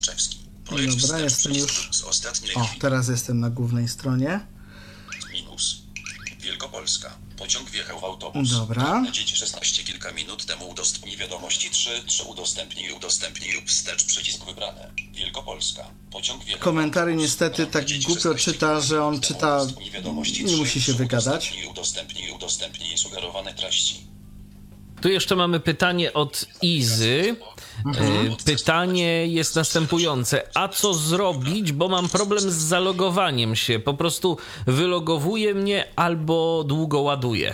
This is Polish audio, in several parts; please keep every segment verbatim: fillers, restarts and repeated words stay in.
Czewski. Projekt Dobra, jestem już... z ostatniej O, chwili. teraz jestem na głównej stronie. Minus. Wielkopolska. Pociąg wjechał w autobus. Dobra. Dzieci szesnaście kilka minut temu udostępnij wiadomości trzy, trzy udostępnij, udostępnij lub wstecz przycisk wybrane. Wielkopolska. Pociąg wjechał Komentarzy w autobus. niestety tak Dzieci głupio szesnaście czyta, kilka że on minut temu czyta... udostępnij wiadomości Nie trzy, musi się trzy wygadać. Udostępnij, udostępnij, udostępnij sugerowane treści. Tu jeszcze mamy pytanie od Izy. Mhm. Pytanie jest następujące. A co zrobić, bo mam problem z zalogowaniem się? Po prostu wylogowuje mnie albo długo ładuje.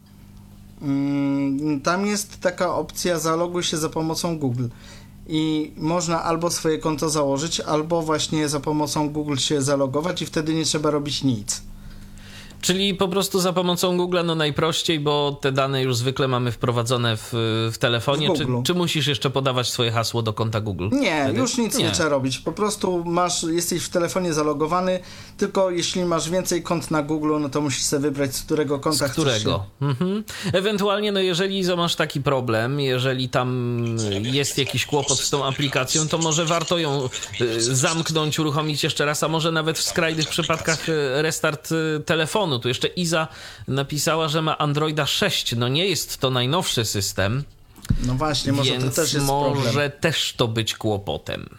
Tam jest taka opcja zaloguj się za pomocą Google i można albo swoje konto założyć, albo właśnie za pomocą Google się zalogować i wtedy nie trzeba robić nic. Czyli po prostu za pomocą Google'a no najprościej, bo te dane już zwykle mamy wprowadzone w, w telefonie. W czy, czy musisz jeszcze podawać swoje hasło do konta Google? Nie, wtedy? już nic nie. nie trzeba robić. Po prostu masz, jesteś w telefonie zalogowany, tylko jeśli masz więcej kont na Google, no to musisz sobie wybrać, z którego konta z którego. chcesz się... Mhm. Ewentualnie, no jeżeli masz taki problem, jeżeli tam jest jakiś kłopot z tą aplikacją, to może warto ją y, zamknąć, uruchomić jeszcze raz, a może nawet w skrajnych przypadkach y, restart y, telefonu. Tu jeszcze Iza napisała, że ma Androida sześć. No nie jest to najnowszy system. No właśnie, może więc to też jest może problem. też to być kłopotem.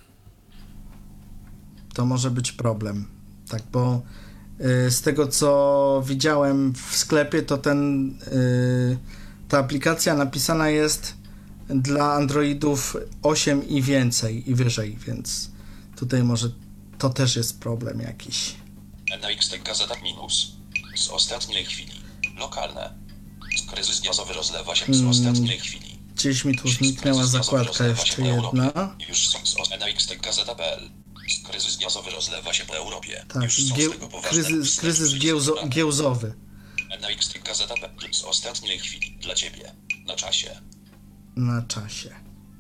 To może być problem. Tak, bo y, z tego co widziałem w sklepie, to ten y, ta aplikacja napisana jest dla Androidów osiem i więcej i wyżej, więc tutaj może to też jest problem jakiś. N X T Gazeta minus. Z ostatniej chwili. Lokalne. Kryzys gazowy rozlewa się z ostatniej chwili. Gdzieś mi tu zniknęła zakładka jeszcze jedna. Już są z N X T Gazeta kropka p l. Kryzys gazowy rozlewa się po Europie. Tak, Już są gieł, z tego poważne kryzys, kryzys giełzo, giełzowy. N X T Gazeta kropka p l. Z ostatniej chwili. Dla ciebie. Na czasie. Na czasie.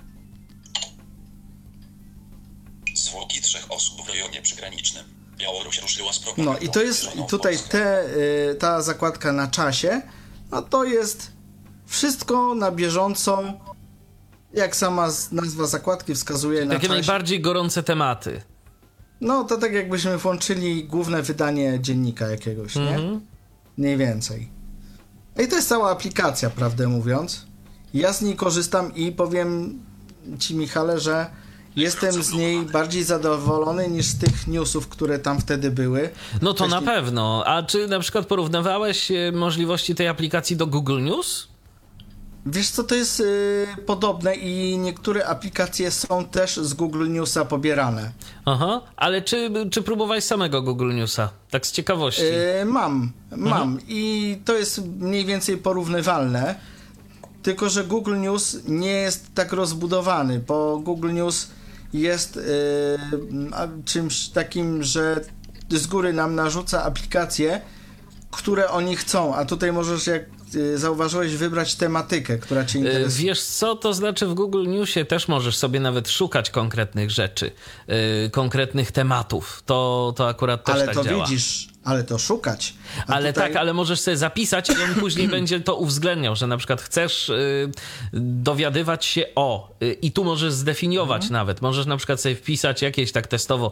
Zwłoki trzech osób w rejonie przygranicznym. Białoruś ruszyła z propagandą. No i to jest i tutaj te, y, ta zakładka na czasie, no to jest wszystko na bieżąco, jak sama nazwa zakładki wskazuje. Na takie czasie. najbardziej gorące tematy. No to tak jakbyśmy włączyli główne wydanie dziennika jakiegoś, nie? Mhm. Mniej więcej. I to jest cała aplikacja, prawdę mówiąc. Ja z niej korzystam i powiem ci, Michale, że jestem z niej bardziej zadowolony niż z tych newsów, które tam wtedy były. No to Wcześniej... na pewno. A czy na przykład porównywałeś możliwości tej aplikacji do Google News? Wiesz co, to jest yy, podobne i niektóre aplikacje są też z Google Newsa pobierane. Aha, ale czy, czy próbowałeś samego Google Newsa? Tak z ciekawości. Yy, mam, mam mhm. i to jest mniej więcej porównywalne, tylko że Google News nie jest tak rozbudowany, bo Google News jest yy, czymś takim, że z góry nam narzuca aplikacje, które oni chcą, a tutaj możesz, jak zauważyłeś, wybrać tematykę, która cię interesuje. Wiesz co, to znaczy w Google Newsie też możesz sobie nawet szukać konkretnych rzeczy, yy, konkretnych tematów. To, to akurat też ale tak to działa. Widzisz, ale to szukać. A ale tutaj... tak, ale możesz sobie zapisać i on później będzie to uwzględniał, że na przykład chcesz yy, dowiadywać się o yy, i tu możesz zdefiniować mhm. nawet. Możesz na przykład sobie wpisać jakieś tak testowo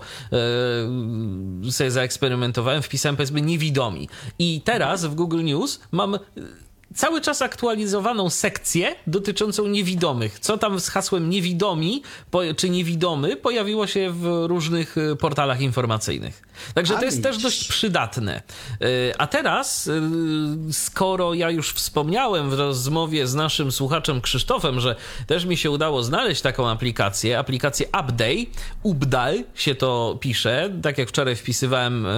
yy, sobie zaeksperymentowałem, wpisałem powiedzmy niewidomi. I teraz w Google News mam cały czas aktualizowaną sekcję dotyczącą niewidomych. Co tam z hasłem niewidomi czy niewidomy pojawiło się w różnych portalach informacyjnych. Także to jest też dość przydatne. A teraz, skoro ja już wspomniałem w rozmowie z naszym słuchaczem Krzysztofem, że też mi się udało znaleźć taką aplikację, aplikację Upday, Updal się to pisze, tak jak wczoraj wpisywałem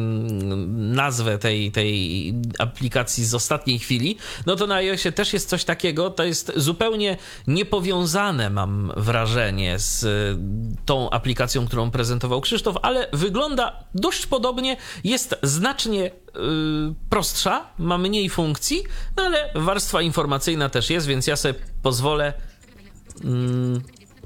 nazwę tej, tej aplikacji z ostatniej chwili, no to na iOSie też jest coś takiego, to jest zupełnie niepowiązane, mam wrażenie, z tą aplikacją, którą prezentował Krzysztof, ale wygląda dość podobnie, jest znacznie yy, prostsza, ma mniej funkcji, no ale warstwa informacyjna też jest, więc ja sobie pozwolę yy,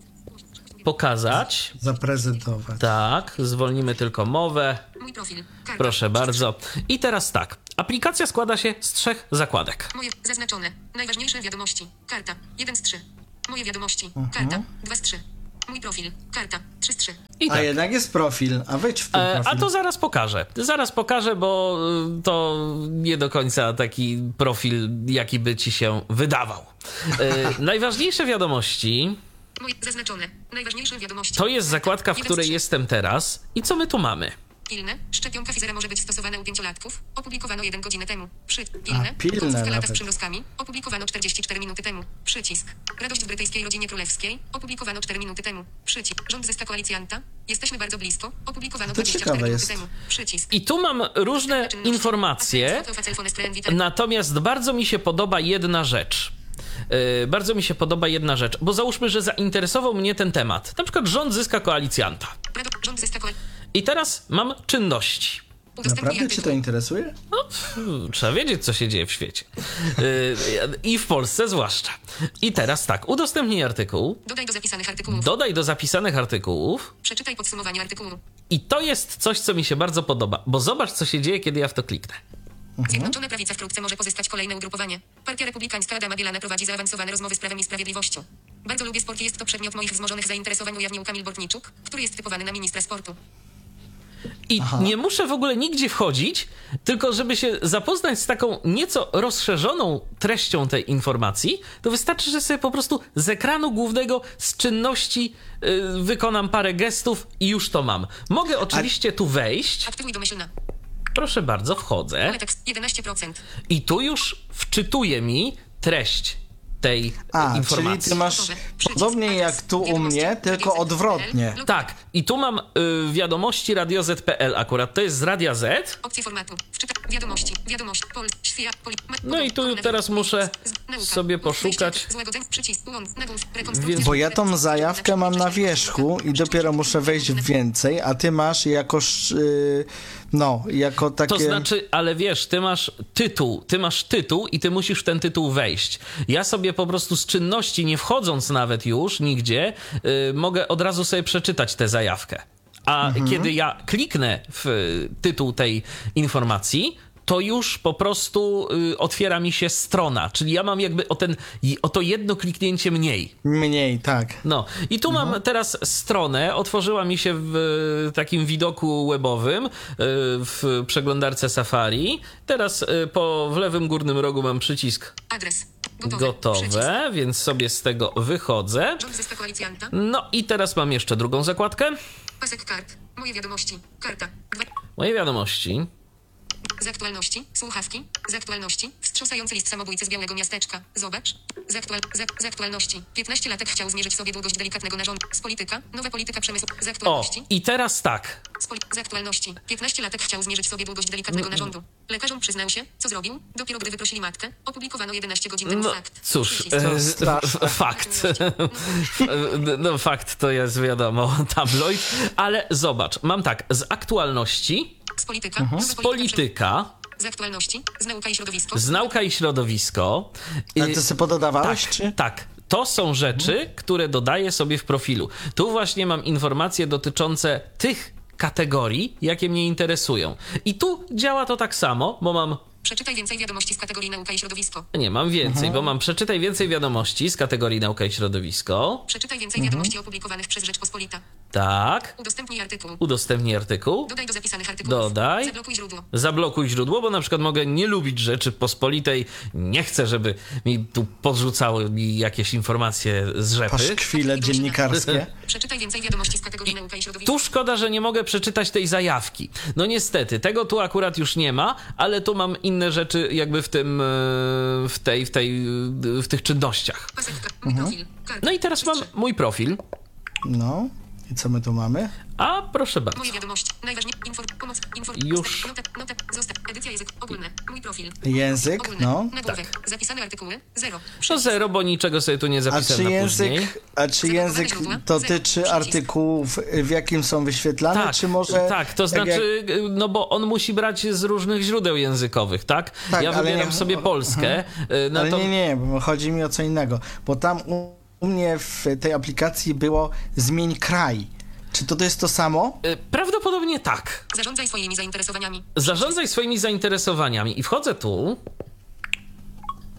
pokazać. Zaprezentować. Tak, zwolnimy tylko mowę. Mój profil. Karta. Proszę bardzo. I teraz tak. Aplikacja składa się z trzech zakładek. Moje zaznaczone. Najważniejsze wiadomości. Karta. jeden z trzy. Moje wiadomości. Mhm. Karta. dwa z trzy. Mój profil. Karta. trzy z trzy. I A tak. jednak jest profil, a wejdź w ten E, profil. A to zaraz pokażę. Zaraz pokażę, bo y, to nie do końca taki profil, jaki by ci się wydawał. E, najważniejsze wiadomości Moje zaznaczone. Najważniejsze wiadomości. to jest zakładka, w Jeden z której trzech. jestem teraz. I co my tu mamy? Pilne. Szczepionka Pfizera może być stosowana u pięciolatków. Opublikowano jeden godzinę temu. Przy. Pilne. A, pilne Połówka lata nawet. z przymrozkami. Opublikowano czterdzieści cztery minuty temu. Przycisk. Radość w brytyjskiej rodzinie królewskiej. Opublikowano cztery minuty temu. Przycisk. Rząd zyska koalicjanta. Jesteśmy bardzo blisko. Opublikowano To dwadzieścia ciekawe cztery minuty jest. temu. Przycisk. I tu mam różne informacje, natomiast bardzo mi się podoba jedna rzecz. Yy, bardzo mi się podoba jedna rzecz, bo załóżmy, że zainteresował mnie ten temat. Na przykład rząd zyska koalicjanta. Rząd zyska koalicjanta. I teraz mam czynności. Naprawdę cię to interesuje? No, hmm, trzeba wiedzieć, co się dzieje w świecie. Yy, I w Polsce zwłaszcza. I teraz tak, udostępnij artykuł, Dodaj do zapisanych artykułów. dodaj do zapisanych artykułów Przeczytaj podsumowanie artykułu. i to jest coś, co mi się bardzo podoba, bo zobacz, co się dzieje, kiedy ja w to kliknę. Zjednoczona Prawica wkrótce może pozyskać kolejne ugrupowanie. Partia Republikańska Adama Bielana prowadzi zaawansowane rozmowy z Prawem i Sprawiedliwością. Bardzo lubię sport i jest to przedmiot moich wzmożonych zainteresowań, ujawnił Kamil Bortniczuk, który jest typowany na ministra sportu. I nie muszę w ogóle nigdzie wchodzić, tylko żeby się zapoznać z taką nieco rozszerzoną treścią tej informacji, to wystarczy, że sobie po prostu z ekranu głównego, z czynności yy, wykonam parę gestów i już to mam. Mogę oczywiście tu wejść. Aktywuj domyślna. Proszę bardzo, wchodzę. Ale tekst jedenaście procent. I tu już wczytuje mi treść tej A, informacji. czyli ty masz podobnie jak tu u mnie, tylko odwrotnie. Tak, i tu mam y, wiadomości Radio Z kropka P L akurat, to jest z Radia Z. Opcje formatu. Wczyta wiadomości. Wiadomość. Pol. Świat. Poli. Ma, No i tu teraz muszę sobie poszukać. Złagodzeń. Przycisk. Łącz. Nagłów. Rekonstrukcja. Więc- Bo ja tą zajawkę mam na wierzchu i dopiero muszę wejść w więcej, a ty masz jako, sz- yy, no, jako takie... To znaczy, ale wiesz, ty masz tytuł, ty masz tytuł i ty musisz w ten tytuł wejść. Ja sobie po prostu z czynności, nie wchodząc nawet już nigdzie, y, mogę od razu sobie przeczytać tę zajawkę. A Mhm. kiedy ja kliknę w y, tytuł tej informacji, to już po prostu y, otwiera mi się strona, czyli ja mam jakby o, ten, o to jedno kliknięcie mniej. Mniej, tak. No i tu mam teraz stronę, otworzyła mi się w e, takim widoku webowym, e, w przeglądarce Safari. Teraz e, po, w lewym górnym rogu mam przycisk Adres. Gotowe. Przycisk. gotowe, więc sobie z tego wychodzę. Rząd zyska koalicjanta. No i teraz mam jeszcze drugą zakładkę. Pasek kart. Moje wiadomości. Karta. Dwa. Moje wiadomości. Z aktualności. Słuchawki. Z aktualności. Wstrząsający list samobójcy z Białego Miasteczka. Zobacz. Z, aktual, z, z aktualności. piętnastolatek chciał zmierzyć sobie długość delikatnego narządu. Z polityka. Nowa polityka przemysłu. Z O, aktualności. i teraz tak. Z, poli- z aktualności. piętnastolatek chciał zmierzyć sobie długość delikatnego narządu. Lekarzom przyznał się, co zrobił, dopiero gdy wyprosili matkę. Opublikowano jedenaście godzin temu No fakt. cóż, Przycisk. e, straszne. fakt. No fakt to jest wiadomo, tabloid, ale zobacz, mam tak, z aktualności, Z polityka. Nowa z polityka. polityka, Z aktualności. Z nauka i środowisko. z nauka i środowisko. A Y, ty sobie pododawałeś, tak, czy? tak. To są rzeczy, które dodaję sobie w profilu. Tu właśnie mam informacje dotyczące tych kategorii, jakie mnie interesują. I tu działa to tak samo, bo mam Przeczytaj więcej wiadomości z kategorii nauka i środowisko. nie, mam więcej, bo mam przeczytaj więcej wiadomości z kategorii nauka i środowisko. Przeczytaj więcej wiadomości opublikowanych przez Rzeczpospolita. Tak. Udostępnij artykuł. Udostępnij artykuł. Dodaj do zapisanych artykułów. Dodaj. Zablokuj źródło. Zablokuj źródło, bo na przykład mogę nie lubić Rzeczypospolitej. Nie chcę, żeby mi tu podrzucały mi jakieś informacje z rzepy. Paszkwile dziennikarskie. Przeczytaj więcej wiadomości z kategorii nauka i środowisko. Tu szkoda, że nie mogę przeczytać tej zajawki. No niestety, tego tu akurat już nie ma, ale tu mam inne rzeczy jakby w tym, e, w tej, w tej, w tych czynnościach. Pasek, mój profil. Karta. No i teraz mam mój profil. No. I co my tu mamy? A proszę bardzo. Moje wiadomości. Najważniejsze. Inform. Pomoc. Inform. Już. Nota. Nota. Zostaw. Edycja język. Ogólne. Mój profil. Język, Ogólne. no. Nagłówek. Zapisane artykuły. Zero. To zero, bo niczego sobie tu nie A zapisałem czy na później. język, a czy język źródła? dotyczy Przycisk. artykułów, w jakim są wyświetlane, Tak, czy może... tak, to jak- znaczy, no bo on musi brać z różnych źródeł językowych, tak? Tak, ja ale wybieram nie- sobie Polskę. y, No Ale to... nie, nie, bo chodzi mi o co innego. Bo tam u, u mnie w tej aplikacji było zmień kraj. Czy to, to jest to samo? y, Prawdopodobnie tak. Zarządzaj swoimi zainteresowaniami. Zarządzaj swoimi zainteresowaniami i wchodzę tu.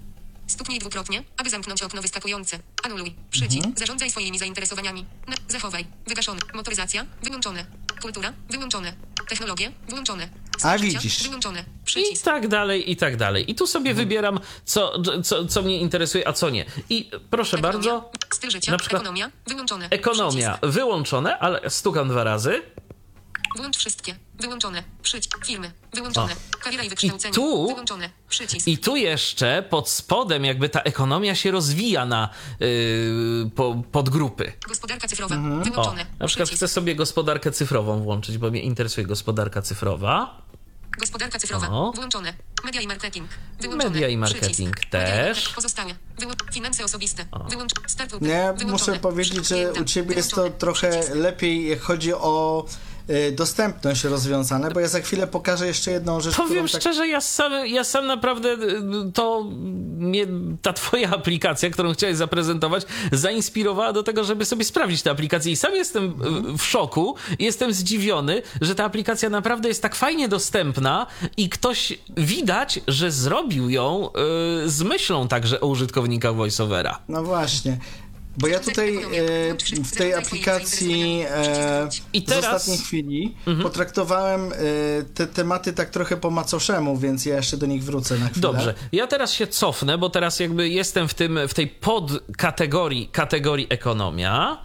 Stuknij dwukrotnie, aby zamknąć okno wyskakujące. Anuluj. Przycisk. Zarządzaj swoimi zainteresowaniami. Na, zachowaj. Wygaszone. Motoryzacja. Wyłączone. Kultura. Wyłączone. Technologie. Włączone. A Życia, widzisz. Wyłączone. I Przycisk. tak dalej, i tak dalej. I tu sobie wybieram, co, co, co mnie interesuje, a co nie. I proszę Ekonomia. bardzo, Styl życia. na przykład Ekonomia. Wyłączone. ekonomia wyłączone, ale stukam dwa razy. Włącz wszystkie. Wyłączone. Przycisk. Filmy. Wyłączone. Kariera i wykształcenie. I tu- Wyłączone. Przycisk. I tu jeszcze pod spodem jakby ta ekonomia się rozwija na yy, po, podgrupy. Gospodarka cyfrowa. O, Wyłączone. na przykład Przycisk. chcę sobie gospodarkę cyfrową włączyć, bo mnie interesuje gospodarka cyfrowa. Gospodarka cyfrowa. O. Włączone. Media i marketing. Wyłączone. Media i marketing Przycisk. Media i też. marketing. Pozostałe. Wyłą- Finanse osobiste. Wyłącz. Start lub- Nie, wyłączone. muszę powiedzieć, że Przycięte. u ciebie jest to Wyłączone. trochę Przycisk. lepiej, jak chodzi o y, dostępność rozwiązane, bo ja za chwilę pokażę jeszcze jedną rzecz, Powiem którą tak... szczerze, ja sam, ja sam naprawdę y, to mnie, ta twoja aplikacja, którą chciałeś zaprezentować, zainspirowała do tego, żeby sobie sprawdzić tę aplikację i sam jestem y, w szoku, jestem zdziwiony, że ta aplikacja naprawdę jest tak fajnie dostępna i ktoś widać, że zrobił ją y, z myślą także o użytkownikach VoiceOvera. No właśnie. Bo ja tutaj e, w tej aplikacji e, I z teraz- ostatniej chwili potraktowałem e, te tematy tak trochę po macoszemu, więc ja jeszcze do nich wrócę na chwilę. Dobrze, ja teraz się cofnę, bo teraz jakby jestem w tym, w tej podkategorii kategorii ekonomia.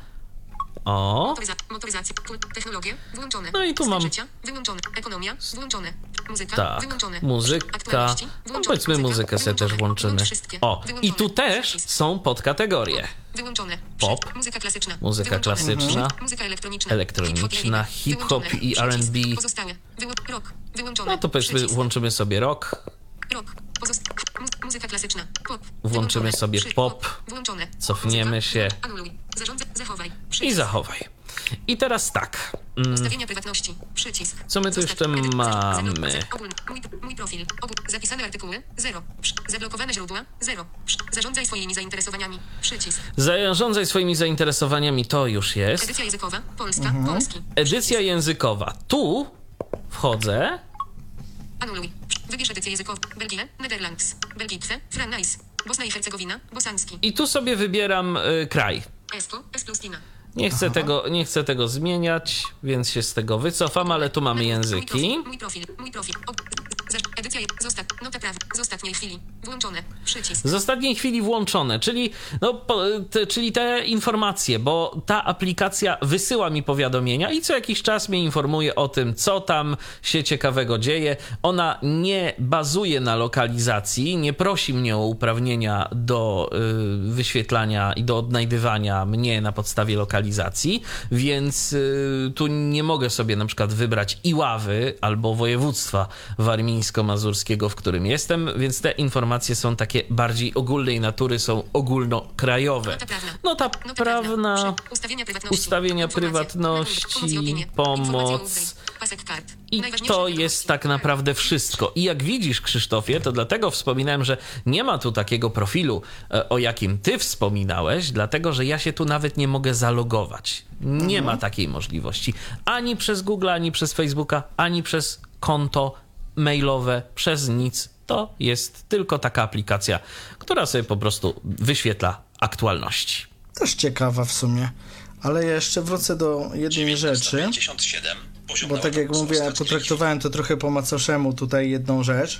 O, Motoryza- motoryzacja. Kul- Technologie. Włączone. No i tu Styl mam- życia. Wyłączone. Ekonomia. Włączone. Muzyka. tak, Wyłączone. muzyka, Aktualności. no Włączone. powiedzmy Muzyka. muzykę sobie też Wyłączone. włączymy. Włącz wszystkie. O, i Wyłączone. tu też Przycisk. są podkategorie. Wyłączone. Pop. Przycisk. Muzyka klasyczna. Muzyka Wyłączone. klasyczna. Przycisk. Muzyka elektroniczna. Elektroniczna, Hip-hop hip-hop i Wyłączone. R and B. Przycisk. Pozostałe. Wyłą- rock. Wyłączone. No to powiedzmy Przycisk. włączymy sobie rock, Rock. Pozost- mu- muzyka klasyczna. Pop. Włączymy Wyłączone. sobie Przy- pop. Włączone. Cofniemy Muzyka. się. Anuluj. Zarządzaj. Zachowaj. i Przycisk. zachowaj. I teraz tak. Mm, Ustawienia prywatności. Przycisk. Co my tu Zostaw. jeszcze Edyt. mamy? Zablok- Ogólny. Mój, mój profil. Ogól. Zapisane artykuły. Zero. Psz. Zablokowane źródła. Zero. Psz. Zarządzaj swoimi zainteresowaniami. Przycisk. Zarządzaj swoimi zainteresowaniami, to już jest. Edycja językowa. Polska. Polski. Edycja językowa. Tu wchodzę. Anuluj. Psz. Wybierz edycję językową. Belgia. Netherlands. Belgitwe. Franais. Bosna i Hercegowina. Bosanski. I tu sobie wybieram y, kraj. Esko. Esplustina. Nie chcę, tego, nie chcę tego zmieniać, więc się z tego wycofam, ale tu mamy Mój języki. profil. Mój profil. Mój profil. Og- za- Edycja. je- Zostaw. Nota prawa. Z ostatniej chwili. Włączone. Przycisk. Z ostatniej chwili włączone, czyli, no, po, te, czyli te informacje, bo ta aplikacja wysyła mi powiadomienia i co jakiś czas mnie informuje o tym, co tam się ciekawego dzieje. Ona nie bazuje na lokalizacji, nie prosi mnie o uprawnienia do y, wyświetlania i do odnajdywania mnie na podstawie lokalizacji, więc y, tu nie mogę sobie na przykład wybrać Iławy albo województwa warmińsko-mazurskiego, w którym jestem, więc te informacje są takie bardziej ogólnej natury, są ogólnokrajowe. Nota prawna. Nota Nota prawna, Przy- Ustawienia prywatności. ustawienia Informacje. prywatności, Nagłówek, opinie. pomoc. Informacje o update. Pasek kart. I Najważniejsze to wiadomości. jest tak naprawdę wszystko. I jak widzisz, Krzysztofie, to dlatego wspominałem, że nie ma tu takiego profilu, e, o jakim ty wspominałeś, dlatego że ja się tu nawet nie mogę zalogować. Nie ma takiej możliwości. Ani przez Google, ani przez Facebooka, ani przez konto mailowe, przez nic. To jest tylko taka aplikacja, która sobie po prostu wyświetla aktualności. Też ciekawa w sumie. Ale ja jeszcze wrócę do jednej rzeczy, pięćdziesiąt siedem, poziom bo tak jak naukowy mówię, wzrostu potraktowałem to trochę po macoszemu tutaj jedną rzecz.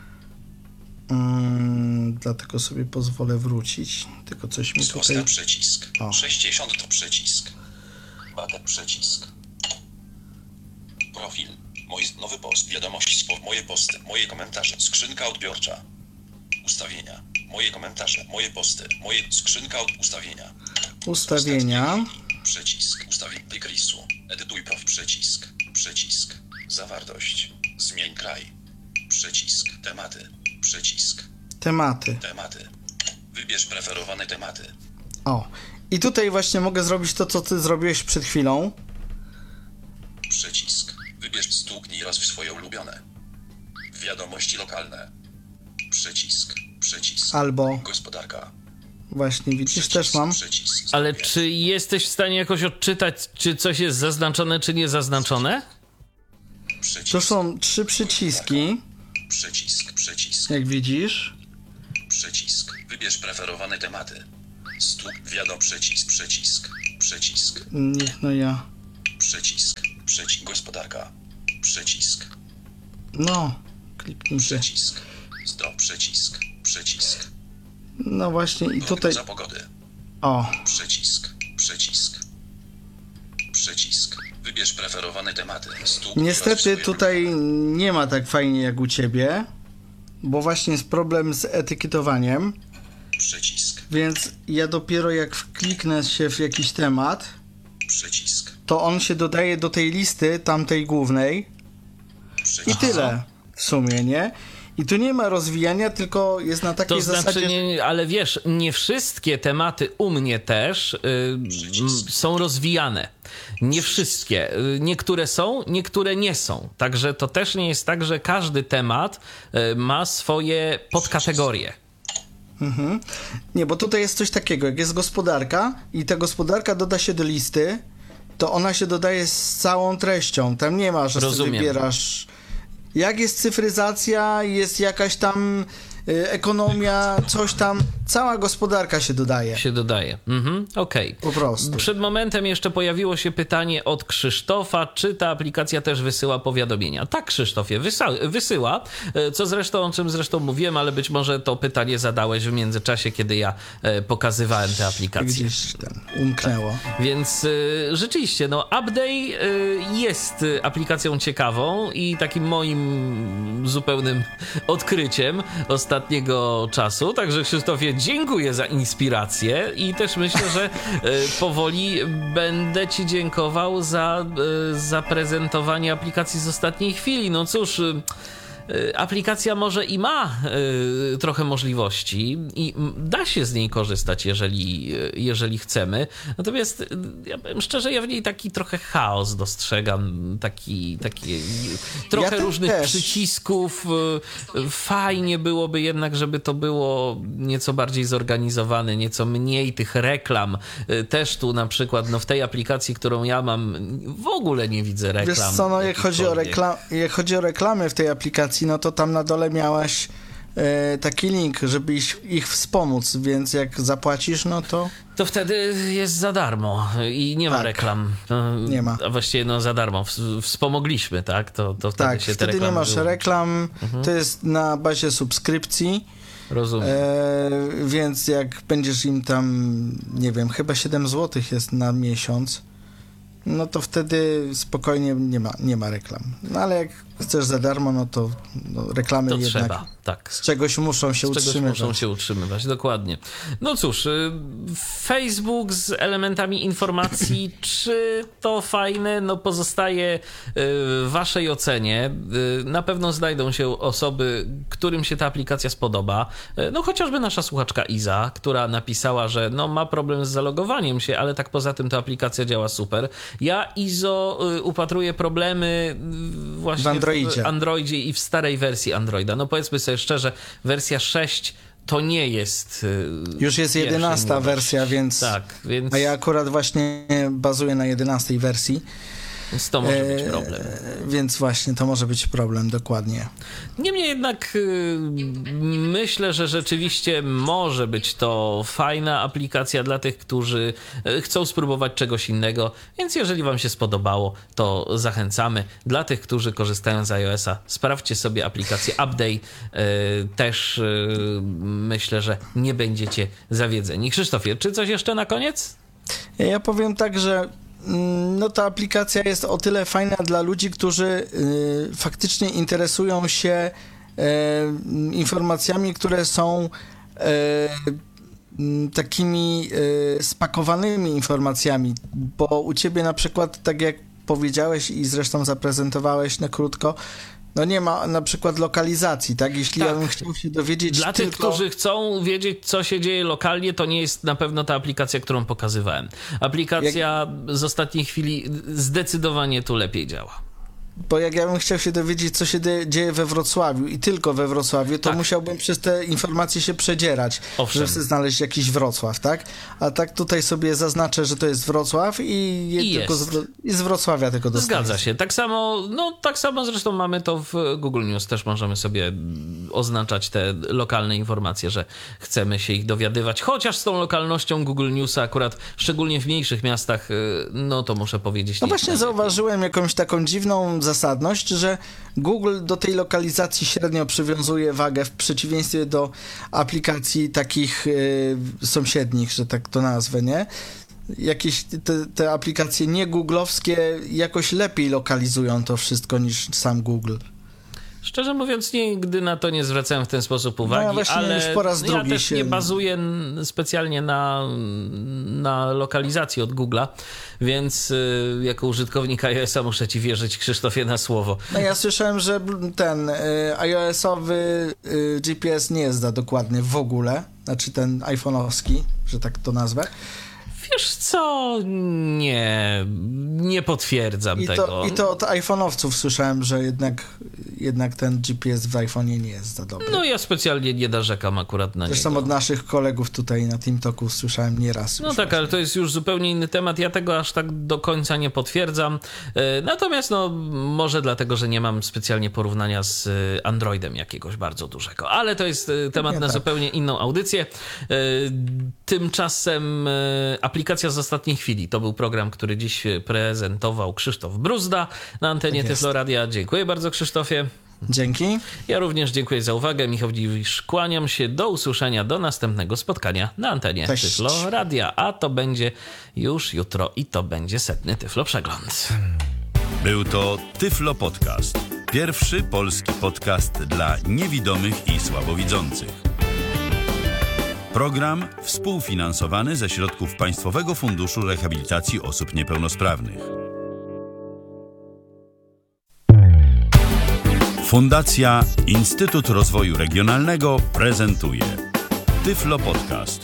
Mm, dlatego sobie pozwolę wrócić. Tylko coś mi tutaj... Zostaw przycisk. O. sześćdziesiąt to przycisk. Batet przycisk. Profil. Mój nowy post. Wiadomości. Spo, moje posty. Moje komentarze. Skrzynka odbiorcza. Ustawienia. Moje komentarze. Moje posty. Moje skrzynka od ustawienia. Ustawienia. Przycisk. Ustawień wykrysu. Edytuj profil. Przycisk. Przycisk. Zawartość. Zmień kraj. Przycisk. Tematy. Przycisk. Tematy. Tematy. Wybierz preferowane tematy. O. I tutaj właśnie mogę zrobić to, co ty zrobiłeś przed chwilą. Przycisk. Wybierz stuknij raz w swoje ulubione. Wiadomości lokalne. Przycisk. Przycisk. Albo Gospodarka. właśnie, widzisz, Przycisk. też mam. Przycisk. Ale Zgubię. czy jesteś w stanie jakoś odczytać, czy coś jest zaznaczone, czy nie zaznaczone? Przycisk. To są trzy przyciski, Przycisk. Przycisk. jak widzisz. Przycisk. Wybierz preferowane tematy. Stóp, wiadomo, przycisk, przycisk, przycisk, Niech no ja. przycisk, przycisk, gospodarka, przycisk, No, kliknij się. przycisk, stop, przycisk, przycisk, No właśnie i tutaj... za pogody, O, przycisk, przycisk, przycisk, wybierz preferowane tematy. Stóp, niestety swoje tutaj nie ma tak fajnie jak u ciebie, bo właśnie jest problem z etykietowaniem, przycisk, więc ja dopiero jak wkliknę się w jakiś temat, przycisk, to on się dodaje do tej listy tamtej głównej i przycisk. tyle w sumie, nie? I tu nie ma rozwijania, tylko jest na takiej To znaczy, zasadzie... nie, ale wiesz, nie wszystkie tematy u mnie też y, m, są rozwijane. Nie wszystkie. Y, Niektóre są, niektóre nie są. Także to też nie jest tak, że każdy temat y, ma swoje podkategorie. Mhm. Nie, bo tutaj jest coś takiego, jak jest gospodarka i ta gospodarka doda się do listy, to ona się dodaje z całą treścią. Tam nie ma, że sobie Rozumiem. wybierasz... Jak jest cyfryzacja, jest jakaś tam y, ekonomia, coś tam, cała gospodarka się dodaje. Się dodaje. Mhm, okej. Po prostu. Przed momentem jeszcze pojawiło się pytanie od Krzysztofa, czy ta aplikacja też wysyła powiadomienia. Tak, Krzysztofie, wysa- wysyła, e, co zresztą, o czym zresztą mówiłem, ale być może to pytanie zadałeś w międzyczasie, kiedy ja e, pokazywałem tę aplikację. Gdzieś ten umknęło. Więc y, rzeczywiście, no Update y, jest y, aplikacją ciekawą i takim moim zupełnym odkryciem ostatniego czasu. Także Krzysztofie, dziękuję za inspirację i też myślę, że y, powoli będę ci dziękował za y, zaprezentowanie aplikacji z ostatniej chwili. No cóż... Y, aplikacja może i ma y, trochę możliwości i da się z niej korzystać, jeżeli, jeżeli chcemy. Natomiast y, ja powiem szczerze, ja w niej taki trochę chaos dostrzegam, taki, taki trochę Ja różnych też. przycisków. Y, fajnie byłoby jednak, żeby to było nieco bardziej zorganizowane, nieco mniej tych reklam. Y, też tu na przykład no, w tej aplikacji, którą ja mam, w ogóle nie widzę reklam. Wiesz co, no jak chodzi, o jakichkolwiek. rekla- jak chodzi o reklamy w tej aplikacji, no to tam na dole miałaś e, taki link, żeby ich, ich wspomóc, więc jak zapłacisz, no to... To wtedy jest za darmo i nie ma Tak. reklam. No, Nie ma. A właściwie no za darmo. W- Wspomogliśmy, tak? To, to wtedy Tak, się te wtedy nie reklamy masz wyłączy. reklam, to jest na bazie subskrypcji, Rozumiem. e, więc jak będziesz im tam, nie wiem, chyba siedem złotych jest na miesiąc, no to wtedy spokojnie nie ma, nie ma reklam. No ale jak chcesz za darmo, no to no, reklamy To jednak trzeba, tak. z czegoś muszą się Z czegoś utrzymywać. muszą się utrzymywać, dokładnie. No cóż, y, Facebook z elementami informacji, czy to fajne? No pozostaje y, w waszej ocenie. Y, Na pewno znajdą się osoby, którym się ta aplikacja spodoba. Y, No chociażby nasza słuchaczka Iza, która napisała, że no ma problem z zalogowaniem się, ale tak poza tym ta aplikacja działa super. Ja, Izo, y, upatruję problemy y, właśnie W Androidzie. w Androidzie i w starej wersji Androida. No powiedzmy sobie szczerze, wersja sześć to nie jest... y, Już jest pierwszej jedenasta młodości. wersja, więc... Tak, więc, A ja akurat właśnie bazuję na jedenastej wersji, więc to może być e, problem. więc właśnie to może być problem, dokładnie. Niemniej jednak y, myślę, że rzeczywiście może być to fajna aplikacja dla tych, którzy y, chcą spróbować czegoś innego, więc jeżeli wam się spodobało, to zachęcamy. Dla tych, którzy korzystają z iOS-a, sprawdźcie sobie aplikację Update. Y, też y, myślę, że nie będziecie zawiedzeni. Krzysztofie, czy coś jeszcze na koniec? Ja powiem tak, że mm, no ta aplikacja jest o tyle fajna dla ludzi, którzy y, faktycznie interesują się y, informacjami, które są y, mm, takimi y, spakowanymi informacjami, bo u ciebie na przykład, tak jak powiedziałeś i zresztą zaprezentowałeś na krótko, no nie ma na przykład lokalizacji, tak? Jeśli Tak. ja bym chciał się dowiedzieć Dla tylko... tych, którzy chcą wiedzieć, co się dzieje lokalnie, to nie jest na pewno ta aplikacja, którą pokazywałem. Aplikacja z ostatniej chwili zdecydowanie tu lepiej działa. Bo jak ja bym chciał się dowiedzieć, co się de- dzieje we Wrocławiu i tylko we Wrocławiu, to Tak. musiałbym przez te informacje się przedzierać, Owszem. żeby sobie znaleźć jakiś Wrocław, tak? A tak tutaj sobie zaznaczę, że to jest Wrocław i, je I tylko z, jest. Wro- i z Wrocławia tylko dostaję. Zgadza się. Tak samo, no tak samo zresztą mamy to w Google News. Też możemy sobie oznaczać te lokalne informacje, że chcemy się ich dowiadywać. Chociaż z tą lokalnością Google Newsa akurat, szczególnie w mniejszych miastach, no to muszę powiedzieć... No nie właśnie jest zauważyłem jakąś taką dziwną zasadność, że Google do tej lokalizacji średnio przywiązuje wagę w przeciwieństwie do aplikacji takich y, sąsiednich, że tak to nazwę, nie? Jakieś te, te aplikacje nie googlowskie jakoś lepiej lokalizują to wszystko niż sam Google. Szczerze mówiąc, nigdy na to nie zwracałem w ten sposób uwagi, ja właśnie ale już po raz ja drugi też się- nie bazuję n- specjalnie na, na lokalizacji od Google'a, więc y, jako użytkownik iOS-a muszę ci wierzyć, Krzysztofie, na słowo. No ja słyszałem, że bl- ten y, iOS-owy y, G P S nie zda dokładnie w ogóle, znaczy ten iPhone'owski, że tak to nazwę. Wiesz co? Nie, nie potwierdzam I tego. to, I to od iPhone'owców słyszałem, że jednak, jednak ten G P S w iPhone'ie nie jest za dobry. No ja specjalnie nie narzekam akurat na Zresztą niego. od naszych kolegów tutaj na TeamTalku słyszałem nieraz. No już tak, właśnie. ale to jest już zupełnie inny temat. Ja tego aż tak do końca nie potwierdzam. E, Natomiast no może dlatego, że nie mam specjalnie porównania z e, Androidem jakiegoś bardzo dużego. Ale to jest e, temat Nie na tak. zupełnie inną audycję. E, Tymczasem e, aplikacja z ostatniej chwili. To był program, który dziś prezentował Krzysztof Bruzda na antenie Tak jest. Tyflo Radia. Dziękuję bardzo, Krzysztofie. Dzięki. Ja również dziękuję za uwagę. Michał Dziwisz, kłaniam się. Do usłyszenia, do następnego spotkania na antenie Cześć. Tyflo Radia. A to będzie już jutro i to będzie setny Tyflo Przegląd. Był to Tyflo Podcast. Pierwszy polski podcast dla niewidomych i słabowidzących. Program współfinansowany ze środków Państwowego Funduszu Rehabilitacji Osób Niepełnosprawnych. Fundacja Instytut Rozwoju Regionalnego prezentuje Tyflo Podcast.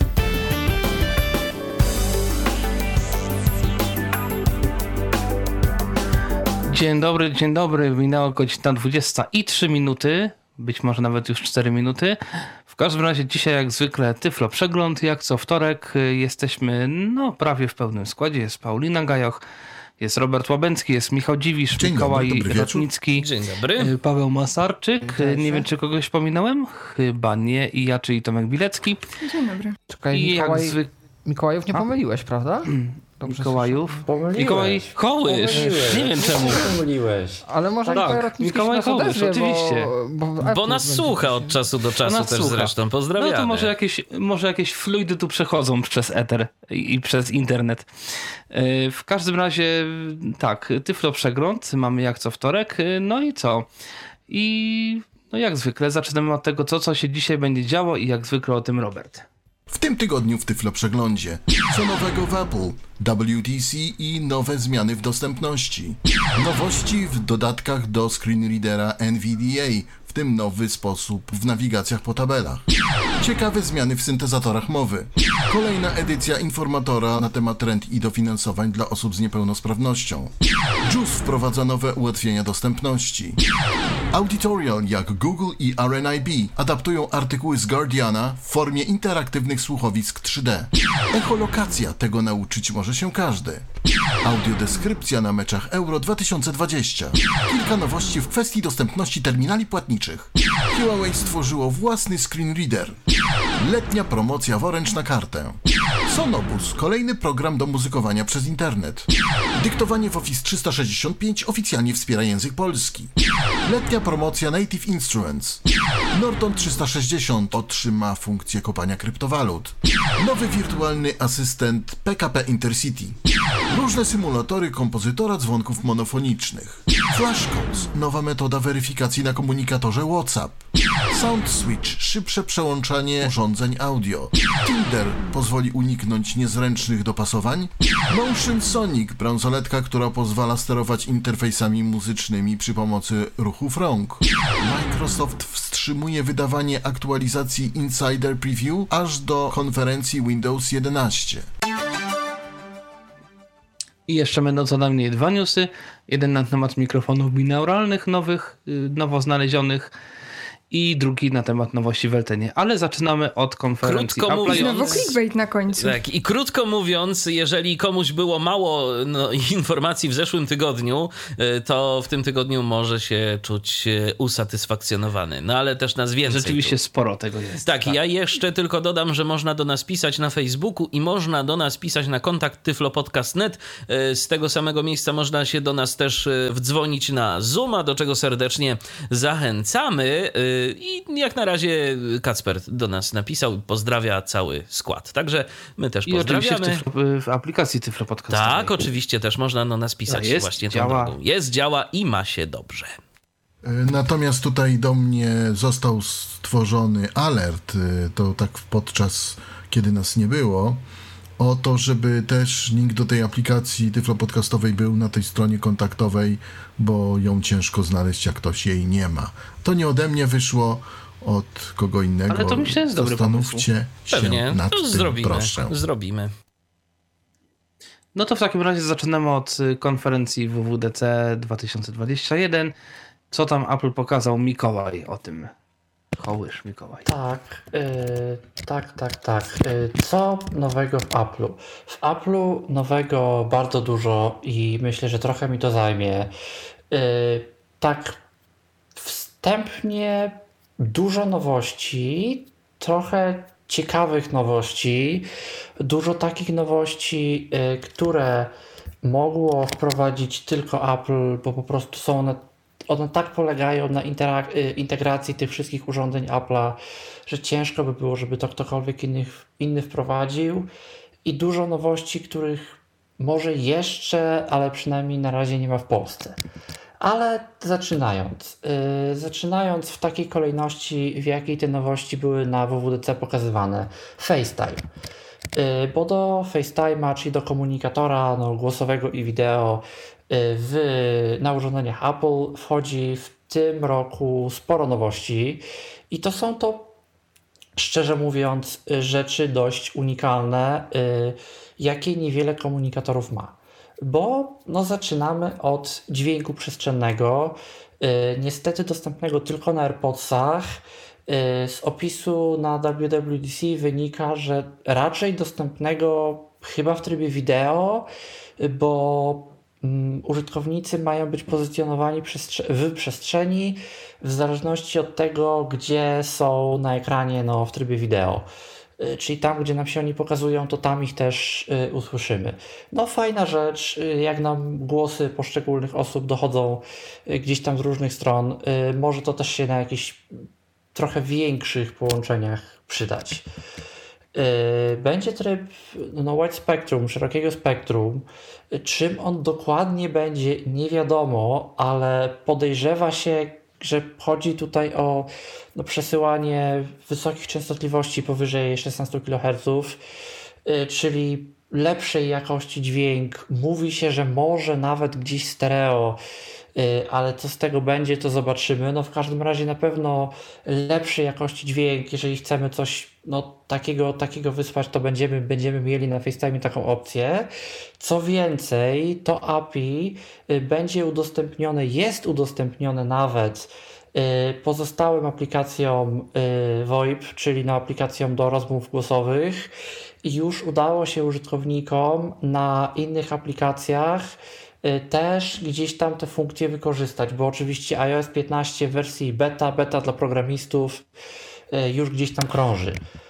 Dzień dobry, dzień dobry. Minęła godzina dwudziesta i trzy minuty, być może nawet już cztery minuty. W każdym razie dzisiaj jak zwykle Tyflo Przegląd. Jak co wtorek jesteśmy no prawie w pełnym składzie. Jest Paulina Gajoch, jest Robert Łabęcki, jest Michał Dziwisz, Dzień dobry, Mikołaj dobry wieczór. Rotnicki, Dzień dobry. y, Paweł Masarczyk. Y, Nie wiem, czy kogoś pominąłem? Chyba nie. I ja, czyli Tomek Bilecki. Dzień dobry. Czekaj, I jak Mikołaj, zwykle... Mikołajów nie pomyliłeś, prawda? Dobrze Mikołajów. Pomyliłeś. Mikołaj Kołysz. Pomyliłeś. Nie wiem czemu. Pomyliłeś. Ale może Tak, Mikołaj Rotnicki Mikołaj się nas Kołysz, odezwie, oczywiście. Bo, bo, Bo nas słucha od czasu do czasu nas też słucha. zresztą. Pozdrawiamy. No to może jakieś, może jakieś fluidy tu przechodzą przez eter i, i przez internet. Yy, W każdym razie tak, Tyflo Przegląd mamy jak co wtorek. Yy, No i co? I no jak zwykle zaczynamy od tego, co, co się dzisiaj będzie działo i jak zwykle o tym Robert. W tym tygodniu w Tyflo Przeglądzie co nowego w Apple, W T C i nowe zmiany w dostępności. Nowości w dodatkach do screenreadera N V D A, w tym nowy sposób w nawigacjach po tabelach. Ciekawe zmiany w syntezatorach mowy. Kolejna edycja informatora na temat rent i dofinansowań dla osób z niepełnosprawnością. Juice wprowadza nowe ułatwienia dostępności. Auditorial jak Google i R N I B adaptują artykuły z Guardiana w formie interaktywnych słuchowisk trzy D. Echolokacja, tego nauczyć może się każdy. Audiodeskrypcja na meczach Euro dwa tysiące dwadzieścia. Kilka nowości w kwestii dostępności terminali płatniczych. Huawei stworzyło własny screen reader. Letnia promocja w Orange na kartę. Sonobus, kolejny program do muzykowania przez internet. Dyktowanie w Office trzysta sześćdziesiąt pięć oficjalnie wspiera język polski. Letnia promocja Native Instruments. Norton trzysta sześćdziesiąt otrzyma funkcję kopania kryptowalut. Nowy wirtualny asystent P K P Intercity. Różne symulatory kompozytora dzwonków monofonicznych. Flashcodes, nowa metoda weryfikacji na komunikatorze WhatsApp. Sound Switch, szybsze przełączanie urządzeń audio. Tinder pozwoli uniknąć niezręcznych dopasowań. Motion Sonic, bransoletka, która pozwala sterować interfejsami muzycznymi przy pomocy ruchów rąk. Microsoft wstrzymuje wydawanie aktualizacji Insider Preview aż do konferencji Windows jedenaście. I jeszcze będą co najmniej dwa newsy. Jeden na temat mikrofonów binauralnych nowych, y, nowo znalezionych i drugi na temat nowości w Eltenie. Ale zaczynamy od konferencji Krótko Apple'a. mówiąc- Znowu clickbait na końcu. Tak, i krótko mówiąc, jeżeli komuś było mało no, informacji w zeszłym tygodniu, y, to w tym tygodniu może się czuć y, usatysfakcjonowany. No ale też nas więcej. Rzeczywiście tu. sporo tego jest. Tak, ja jeszcze tylko dodam, że można do nas pisać na Facebooku i można do nas pisać na kontakt tyflopodcast kropka net. Y, Z tego samego miejsca można się do nas też y, wdzwonić na Zooma, do czego serdecznie zachęcamy. Y, I jak na razie Kacper do nas napisał i pozdrawia cały skład. Także my też I oczywiście w, pozdrawiamy. tyflo, w aplikacji Tyflo Podcastowej. Tak, oczywiście też można do nas pisać No jest, właśnie tą działa. drogą. Jest, działa i ma się dobrze. Natomiast tutaj do mnie został stworzony alert, y, to tak podczas, kiedy nas nie było, o to, żeby też link do tej aplikacji Tyflo Podcastowej był na tej stronie kontaktowej, bo ją ciężko znaleźć, jak ktoś jej nie ma. To nie ode mnie wyszło, od kogo innego. Ale to myślę jest dobry Zastanówcie się Pewnie, nad to tym, zrobimy. proszę. Zrobimy. No to w takim razie zaczynamy od y, konferencji W W D C dwa tysiące dwadzieścia jeden. Co tam Apple pokazał? Mikołaj o tym. Kołysz, Mikołaj. Tak, yy, tak, tak, tak. Yy, co nowego w Apple'u? W Apple'u nowego bardzo dużo i myślę, że trochę mi to zajmie. Yy, tak wstępnie dużo nowości, trochę ciekawych nowości, dużo takich nowości, yy, które mogło wprowadzić tylko Apple, bo po prostu są one One tak polegają na interak- y, integracji tych wszystkich urządzeń Apple'a, że ciężko by było, żeby to ktokolwiek inny, inny wprowadził. I dużo nowości, których może jeszcze, ale przynajmniej na razie nie ma w Polsce. Ale zaczynając, yy, zaczynając w takiej kolejności, w jakiej te nowości były na W W D C pokazywane. FaceTime. Yy, bo do FaceTime'a, czyli do komunikatora no, głosowego i wideo w, na urządzeniach Apple wchodzi w tym roku sporo nowości i to są to, szczerze mówiąc, rzeczy dość unikalne, jakie niewiele komunikatorów ma. Bo no, zaczynamy od dźwięku przestrzennego, niestety dostępnego tylko na AirPodsach. Z opisu na W W D C wynika, że raczej dostępnego chyba w trybie wideo, bo użytkownicy mają być pozycjonowani w przestrzeni w zależności od tego, gdzie są na ekranie no, w trybie wideo. Czyli tam, gdzie nam się oni pokazują, to tam ich też y, usłyszymy. No fajna rzecz, y, jak nam głosy poszczególnych osób dochodzą y, gdzieś tam z różnych stron, y, może to też się na jakichś trochę większych połączeniach przydać. Będzie tryb no, wide spectrum, szerokiego spektrum. Czym on dokładnie będzie, nie wiadomo, ale podejrzewa się, że chodzi tutaj o no, przesyłanie wysokich częstotliwości powyżej szesnaście kiloherców, czyli lepszej jakości dźwięk. Mówi się, że może nawet gdzieś stereo, ale co z tego będzie, to zobaczymy. No w każdym razie na pewno lepszej jakości dźwięk, jeżeli chcemy coś no, takiego, takiego wysłać, to będziemy, będziemy mieli na FaceTime taką opcję. Co więcej, to A P I będzie udostępnione, jest udostępnione nawet pozostałym aplikacjom VoIP, czyli no, aplikacjom do rozmów głosowych i już udało się użytkownikom na innych aplikacjach też gdzieś tam te funkcje wykorzystać, bo oczywiście iOS piętnaście w wersji beta, beta dla programistów już gdzieś tam krąży.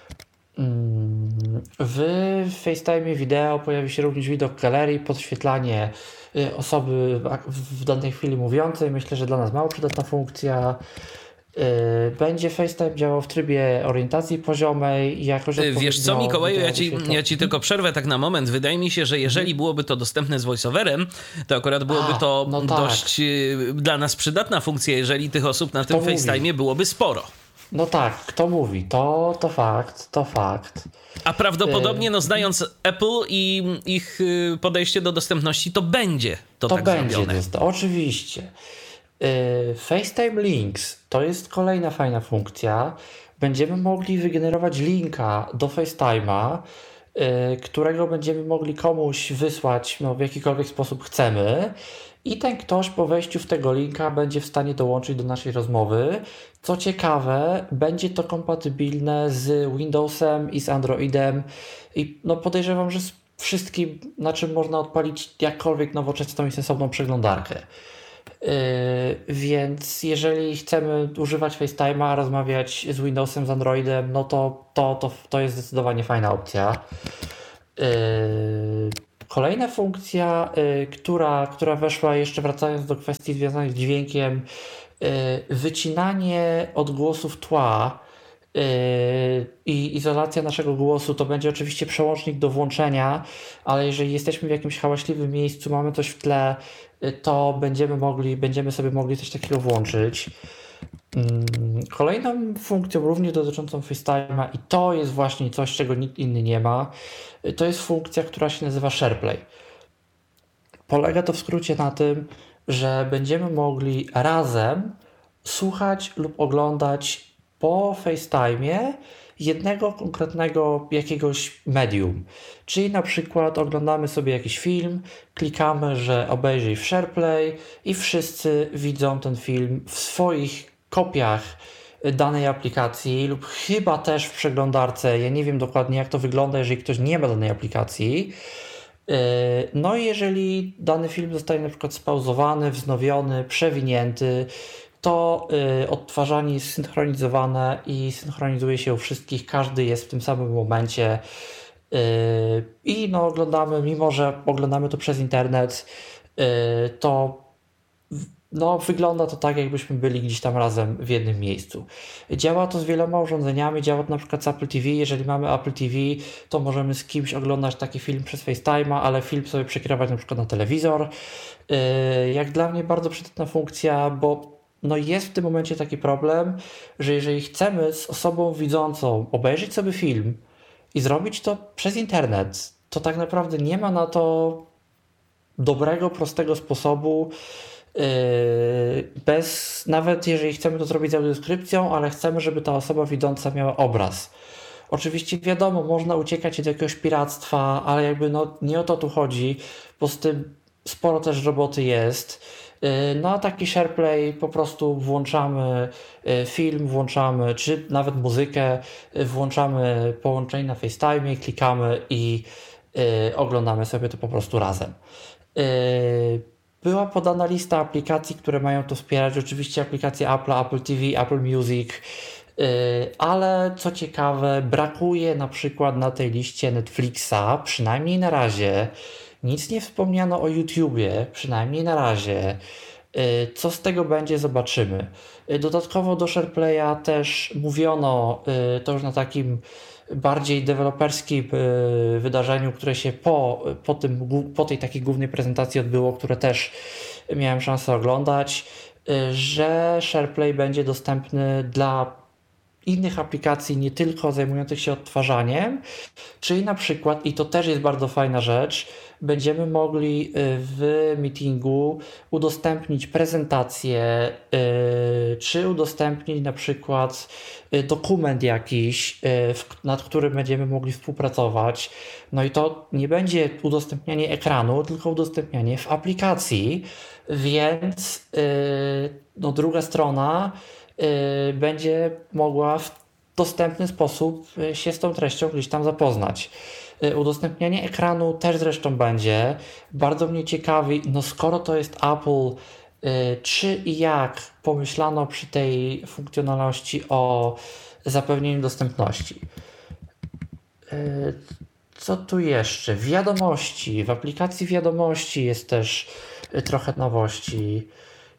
W FaceTime wideo pojawi się również widok galerii, podświetlanie osoby w danej chwili mówiącej. Myślę, że dla nas mało przydatna funkcja. Będzie FaceTime działał w trybie orientacji poziomej. Jakoś Wiesz co, Mikołaju, ja ci, ja ci tylko przerwę tak na moment. Wydaje mi się, że jeżeli byłoby to dostępne z voiceoverem, to akurat byłoby A, to no dość tak. dla nas przydatna funkcja, jeżeli tych osób na Kto tym FaceTime mówi? byłoby sporo. No tak, kto mówi? To, to fakt, to fakt. A prawdopodobnie, no znając Apple i ich podejście do dostępności, to będzie to, To tak będzie, zrobione. dost- oczywiście. Yy, FaceTime Links to jest kolejna fajna funkcja. Będziemy mogli wygenerować linka do FaceTime'a którego będziemy mogli komuś wysłać no, w jakikolwiek sposób chcemy i ten ktoś po wejściu w tego linka będzie w stanie dołączyć do naszej rozmowy. Co ciekawe, będzie to kompatybilne z Windowsem i z Androidem i no, podejrzewam, że z wszystkim, na czym można odpalić jakkolwiek nowoczesną i sensowną przeglądarkę. Yy, więc jeżeli chcemy używać FaceTime'a, rozmawiać z Windowsem, z Androidem, no to to, to, to jest zdecydowanie fajna opcja. Yy, kolejna funkcja, yy, która, która weszła, jeszcze wracając do kwestii związanych z dźwiękiem, yy, wycinanie odgłosów tła yy, i izolacja naszego głosu to będzie oczywiście przełącznik do włączenia, ale jeżeli jesteśmy w jakimś hałaśliwym miejscu, mamy coś w tle, to będziemy mogli, będziemy sobie mogli coś takiego włączyć. Kolejną funkcją również dotyczącą FaceTime'a i to jest właśnie coś, czego nikt inny nie ma, to jest funkcja, która się nazywa SharePlay. Polega to w skrócie na tym, że będziemy mogli razem słuchać lub oglądać po FaceTime'ie jednego konkretnego jakiegoś medium. Czyli na przykład oglądamy sobie jakiś film, klikamy, że obejrzyj w SharePlay i wszyscy widzą ten film w swoich kopiach danej aplikacji lub chyba też w przeglądarce. Ja nie wiem dokładnie, jak to wygląda, jeżeli ktoś nie ma danej aplikacji. No i jeżeli dany film zostaje na przykład spauzowany, wznowiony, przewinięty, to y, odtwarzanie jest synchronizowane i synchronizuje się u wszystkich, każdy jest w tym samym momencie y, i no oglądamy, mimo że oglądamy to przez internet, y, to no, wygląda to tak, jakbyśmy byli gdzieś tam razem w jednym miejscu. Działa to z wieloma urządzeniami, działa to na przykład z Apple T V. Jeżeli mamy Apple T V, to możemy z kimś oglądać taki film przez FaceTime'a, ale film sobie przekierować na przykład na telewizor. Y, jak dla mnie bardzo przydatna funkcja, bo no jest w tym momencie taki problem, że jeżeli chcemy z osobą widzącą obejrzeć sobie film i zrobić to przez internet, to tak naprawdę nie ma na to dobrego, prostego sposobu, yy, bez, nawet jeżeli chcemy to zrobić z audiodeskrypcją, ale chcemy, żeby ta osoba widząca miała obraz. Oczywiście wiadomo, można uciekać do jakiegoś piractwa, ale jakby no nie o to tu chodzi, bo z tym sporo też roboty jest. No a taki SharePlay po prostu włączamy film, włączamy, czy nawet muzykę, włączamy połączenie na FaceTime, klikamy i y, oglądamy sobie to po prostu razem. Y, była podana lista aplikacji, które mają to wspierać, oczywiście aplikacje Apple, Apple T V, Apple Music, y, ale co ciekawe, brakuje na przykład na tej liście Netflixa, przynajmniej na razie. Nic nie wspomniano o YouTubie, przynajmniej na razie. Co z tego będzie, zobaczymy. Dodatkowo do SharePlaya też mówiono, to już na takim bardziej deweloperskim wydarzeniu, które się po, po, tym, po tej takiej głównej prezentacji odbyło, które też miałem szansę oglądać, że SharePlay będzie dostępny dla innych aplikacji, nie tylko zajmujących się odtwarzaniem, czyli na przykład, i to też jest bardzo fajna rzecz, będziemy mogli w meetingu udostępnić prezentację, czy udostępnić na przykład dokument jakiś, nad którym będziemy mogli współpracować. No i to nie będzie udostępnianie ekranu, tylko udostępnianie w aplikacji, więc no, druga strona będzie mogła w dostępny sposób się z tą treścią gdzieś tam zapoznać. Udostępnianie ekranu też zresztą będzie. Bardzo mnie ciekawi, no skoro to jest Apple, czy i jak pomyślano przy tej funkcjonalności o zapewnieniu dostępności. Co tu jeszcze? Wiadomości. W aplikacji wiadomości jest też trochę nowości.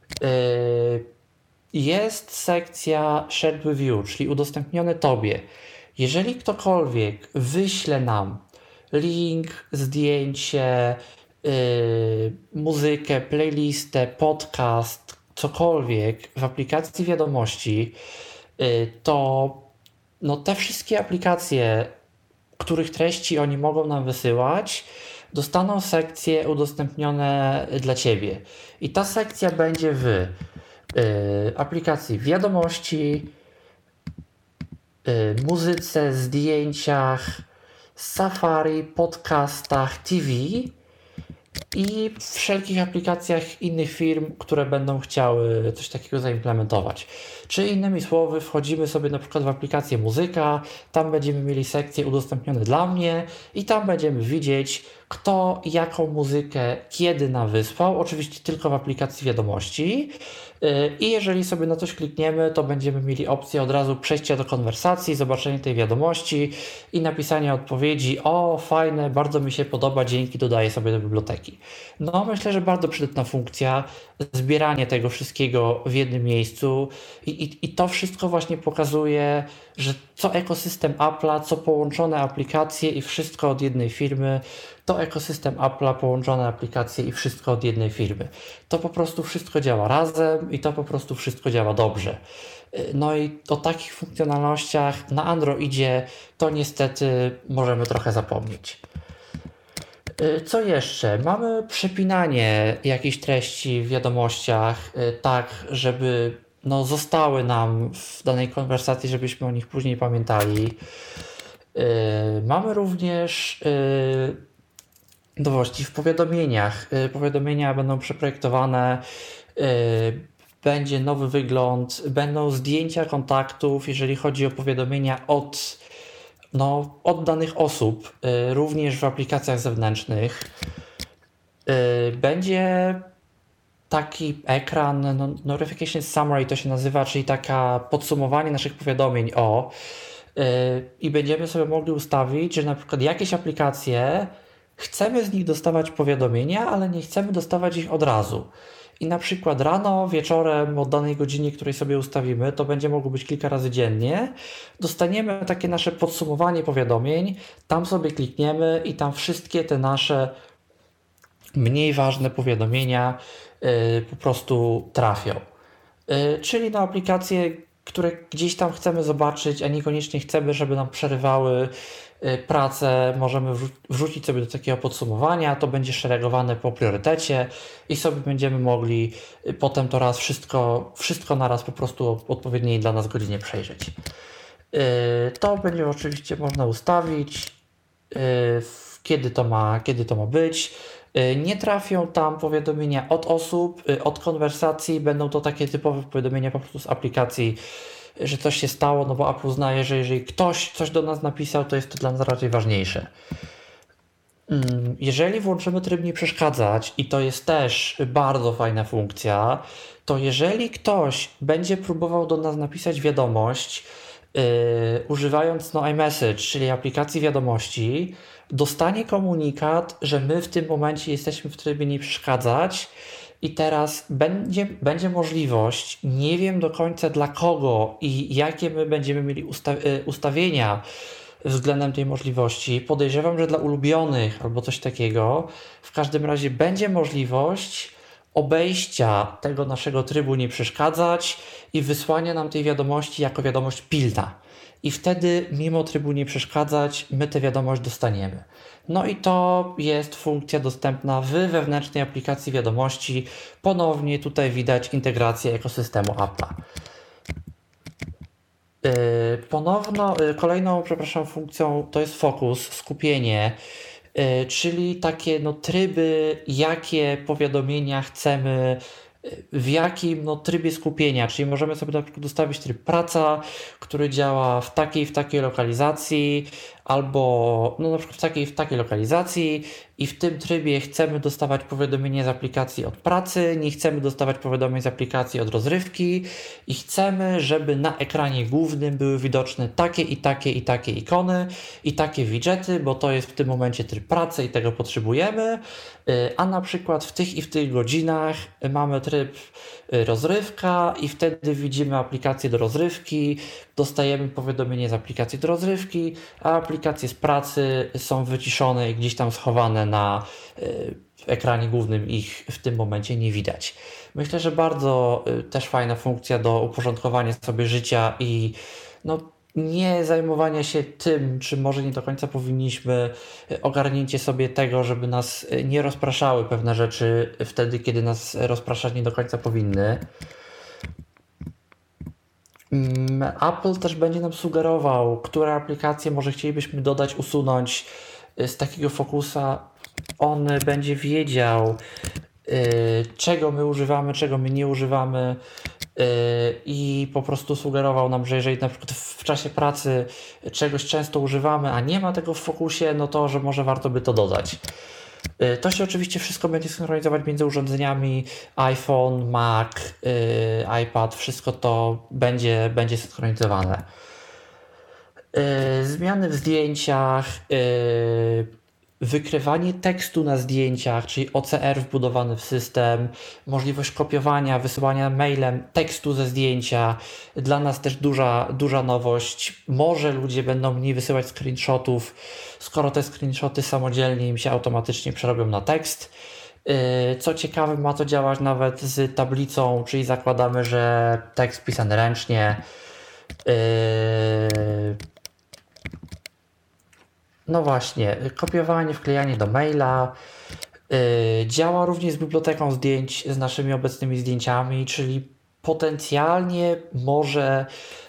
Jest sekcja Shared with You, czyli udostępnione Tobie. Jeżeli ktokolwiek wyśle nam link, zdjęcie, yy, muzykę, playlistę, podcast, cokolwiek w aplikacji wiadomości, yy, to no, te wszystkie aplikacje, których treści oni mogą nam wysyłać, dostaną sekcje udostępnione dla Ciebie. I ta sekcja będzie w yy, aplikacji wiadomości, yy, muzyce, zdjęciach, Safari, podcastach, T V i wszelkich aplikacjach innych firm, które będą chciały coś takiego zaimplementować. Czy innymi słowy, wchodzimy sobie na przykład w aplikację muzyka, tam będziemy mieli sekcję udostępnione dla mnie i tam będziemy widzieć, kto jaką muzykę kiedy nam wysłał, oczywiście tylko w aplikacji wiadomości. I jeżeli sobie na coś klikniemy, to będziemy mieli opcję od razu przejścia do konwersacji, zobaczenia tej wiadomości i napisania odpowiedzi: o, fajne, bardzo mi się podoba, dzięki, dodaję sobie do biblioteki. No, myślę, że bardzo przydatna funkcja, zbieranie tego wszystkiego w jednym miejscu i, i, i to wszystko właśnie pokazuje, że co ekosystem Apple'a, co połączone aplikacje i wszystko od jednej firmy, to ekosystem Apple'a, połączone aplikacje i wszystko od jednej firmy. To po prostu wszystko działa razem i to po prostu wszystko działa dobrze. No i o takich funkcjonalnościach na Androidzie to niestety możemy trochę zapomnieć. Co jeszcze? Mamy przepinanie jakichś treści w wiadomościach tak, żeby no, zostały nam w danej konwersacji, żebyśmy o nich później pamiętali. Mamy również nowości w powiadomieniach. Powiadomienia będą przeprojektowane, będzie nowy wygląd, będą zdjęcia kontaktów, jeżeli chodzi o powiadomienia od, no, od danych osób, również w aplikacjach zewnętrznych. Będzie taki ekran, no, Notification Summary to się nazywa, czyli taka podsumowanie naszych powiadomień o yy, i będziemy sobie mogli ustawić, że na przykład jakieś aplikacje chcemy z nich dostawać powiadomienia, ale nie chcemy dostawać ich od razu. I na przykład rano, wieczorem, o danej godzinie, której sobie ustawimy, to będzie mogło być kilka razy dziennie, dostaniemy takie nasze podsumowanie powiadomień, tam sobie klikniemy i tam wszystkie te nasze mniej ważne powiadomienia yy, po prostu trafią. Yy, czyli na aplikacje, które gdzieś tam chcemy zobaczyć, a niekoniecznie chcemy, żeby nam przerywały yy, pracę, możemy wrzu- wrzucić sobie do takiego podsumowania, to będzie szeregowane po priorytecie i sobie będziemy mogli yy, potem to raz wszystko, wszystko naraz po prostu o odpowiedniej dla nas godzinie przejrzeć. Yy, to będzie oczywiście można ustawić, yy, kiedy to ma, kiedy to ma być. Nie trafią tam powiadomienia od osób, od konwersacji, będą to takie typowe powiadomienia po prostu z aplikacji, że coś się stało, no bo Apple uznaje, że jeżeli ktoś coś do nas napisał, to jest to dla nas raczej ważniejsze. Jeżeli włączymy tryb nie przeszkadzać, i to jest też bardzo fajna funkcja, to jeżeli ktoś będzie próbował do nas napisać wiadomość, yy, używając no, iMessage, czyli aplikacji wiadomości, dostanie komunikat, że my w tym momencie jesteśmy w trybie nie przeszkadzać i teraz będzie, będzie możliwość, nie wiem do końca dla kogo i jakie my będziemy mieli usta- ustawienia względem tej możliwości. Podejrzewam, że dla ulubionych albo coś takiego. W każdym razie będzie możliwość obejścia tego naszego trybu nie przeszkadzać i wysłania nam tej wiadomości jako wiadomość pilna. I wtedy, mimo trybu nie przeszkadzać, my tę wiadomość dostaniemy. No i to jest funkcja dostępna w wewnętrznej aplikacji wiadomości. Ponownie tutaj widać integrację ekosystemu Apple'a. Yy, ponowno, yy, kolejną, przepraszam, funkcją to jest fokus, skupienie, yy, czyli takie no, tryby, jakie powiadomienia chcemy, w jakim no, trybie skupienia, czyli możemy sobie na przykład ustawić tryb praca, który działa w takiej w takiej lokalizacji, albo no, na przykład w takiej w takiej lokalizacji i w tym trybie chcemy dostawać powiadomienie z aplikacji od pracy, nie chcemy dostawać powiadomień z aplikacji od rozrywki i chcemy, żeby na ekranie głównym były widoczne takie i takie i takie ikony i takie widgety, bo to jest w tym momencie tryb pracy i tego potrzebujemy, a na przykład w tych i w tych godzinach mamy tryb rozrywka i wtedy widzimy aplikację do rozrywki, dostajemy powiadomienie z aplikacji do rozrywki, a aplikacje z pracy są wyciszone i gdzieś tam schowane na y, ekranie głównym, ich w tym momencie nie widać. Myślę, że bardzo y, też fajna funkcja do uporządkowania sobie życia i no, nie zajmowania się tym, czy może nie do końca powinniśmy, ogarnięcie sobie tego, żeby nas nie rozpraszały pewne rzeczy wtedy, kiedy nas rozpraszać nie do końca powinny. Apple też będzie nam sugerował, które aplikacje może chcielibyśmy dodać, usunąć z takiego fokusa. On będzie wiedział, czego my używamy, czego my nie używamy i po prostu sugerował nam, że jeżeli na przykład w czasie pracy czegoś często używamy, a nie ma tego w fokusie, no to, że może warto by to dodać. To się oczywiście wszystko będzie synchronizować między urządzeniami iPhone, Mac, yy, iPad, wszystko to będzie, będzie synchronizowane. Yy, zmiany w zdjęciach, yy, wykrywanie tekstu na zdjęciach, czyli O C R wbudowany w system, możliwość kopiowania, wysyłania mailem tekstu ze zdjęcia. Dla nas też duża, duża nowość. Może ludzie będą mniej wysyłać screenshotów, skoro te screenshoty samodzielnie im się automatycznie przerobią na tekst. Co ciekawe, ma to działać nawet z tablicą, czyli zakładamy, że tekst pisany ręcznie. No właśnie, kopiowanie, wklejanie do maila. Działa również z biblioteką zdjęć z naszymi obecnymi zdjęciami, czyli potencjalnie może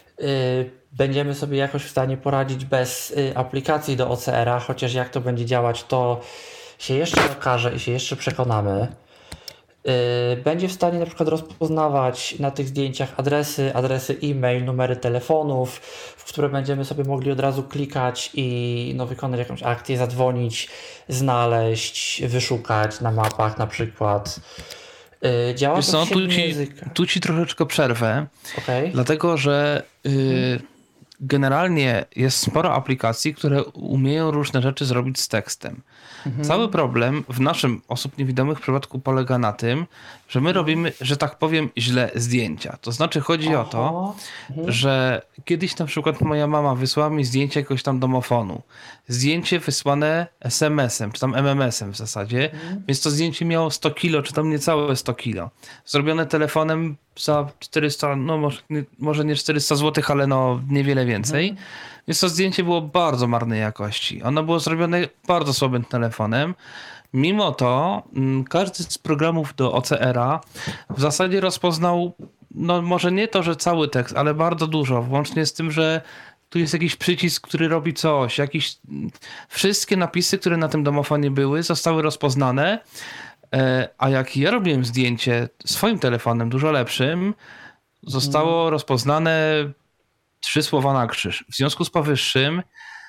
będziemy sobie jakoś w stanie poradzić bez aplikacji do O C R-a, chociaż jak to będzie działać, to się jeszcze okaże i się jeszcze przekonamy. Będzie w stanie na przykład rozpoznawać na tych zdjęciach adresy, adresy e-mail, numery telefonów, w które będziemy sobie mogli od razu klikać i no, wykonać jakąś akcję, zadzwonić, znaleźć, wyszukać na mapach na przykład. Działa Wiesz to co, w tu siedmiu ci, językach. tu ci troszeczkę przerwę, Okay. dlatego że y, generalnie jest sporo aplikacji, które umieją różne rzeczy zrobić z tekstem. Mhm. Cały problem w naszym osób niewidomych przypadku polega na tym, że my robimy, że tak powiem, źle zdjęcia. To znaczy chodzi Aha. o to, mhm. że kiedyś na przykład moja mama wysłała mi zdjęcie jakiegoś tam domofonu. Zdjęcie wysłane es em esem, czy tam em em esem w zasadzie, mhm. więc to zdjęcie miało sto kilo, czy tam niecałe sto kilo. Zrobione telefonem za czterysta, no może nie, może nie czterysta złotych, ale no niewiele więcej. Mhm. Więc to zdjęcie było bardzo marnej jakości. Ono było zrobione bardzo słabym telefonem. Mimo to m, każdy z programów do O C R-a w zasadzie rozpoznał, no może nie to, że cały tekst, ale bardzo dużo. Włącznie z tym, że tu jest jakiś przycisk, który robi coś. Jakiś... Wszystkie napisy, które na tym domofonie były, zostały rozpoznane. E, a jak ja robiłem zdjęcie swoim telefonem, dużo lepszym, zostało hmm. rozpoznane trzy słowa na krzyż. W związku z powyższym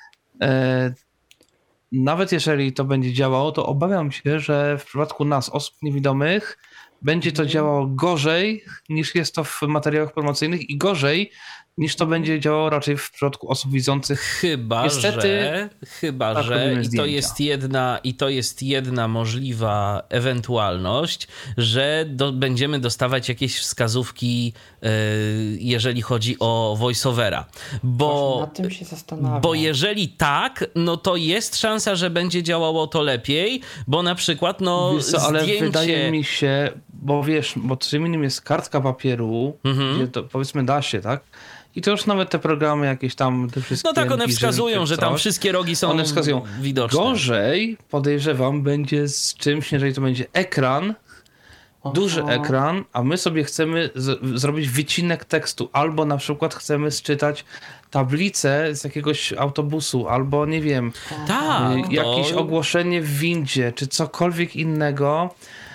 e, nawet jeżeli to będzie działało, to obawiam się, że w przypadku nas, osób niewidomych, będzie to działało gorzej niż jest to w materiałach promocyjnych i gorzej niż to będzie działało raczej w przypadku osób widzących. Chyba, Niestety, że, chyba, tak że i to, zdjęcia. jest jedna, i to jest jedna możliwa ewentualność, że do, będziemy dostawać jakieś wskazówki, yy, jeżeli chodzi o voiceovera. Bo, nad tym się zastanawiam. bo jeżeli tak, no to jest szansa, że będzie działało to lepiej, bo na przykład no wiesz co, ale zdjęcie... wydaje mi się, bo wiesz, bo czym innym jest kartka papieru, mhm. gdzie to powiedzmy da się, tak? I to już nawet te programy jakieś tam, te wszystkie... No tak, one Envision, wskazują, że tam coś, wszystkie rogi są one wskazują. widoczne. Gorzej, podejrzewam, będzie z czymś, jeżeli to będzie ekran, Aha. duży ekran, a my sobie chcemy z- zrobić wycinek tekstu, albo na przykład chcemy czytać tablicę z jakiegoś autobusu, albo nie wiem, tak, y- jakieś to... ogłoszenie w windzie, czy cokolwiek innego.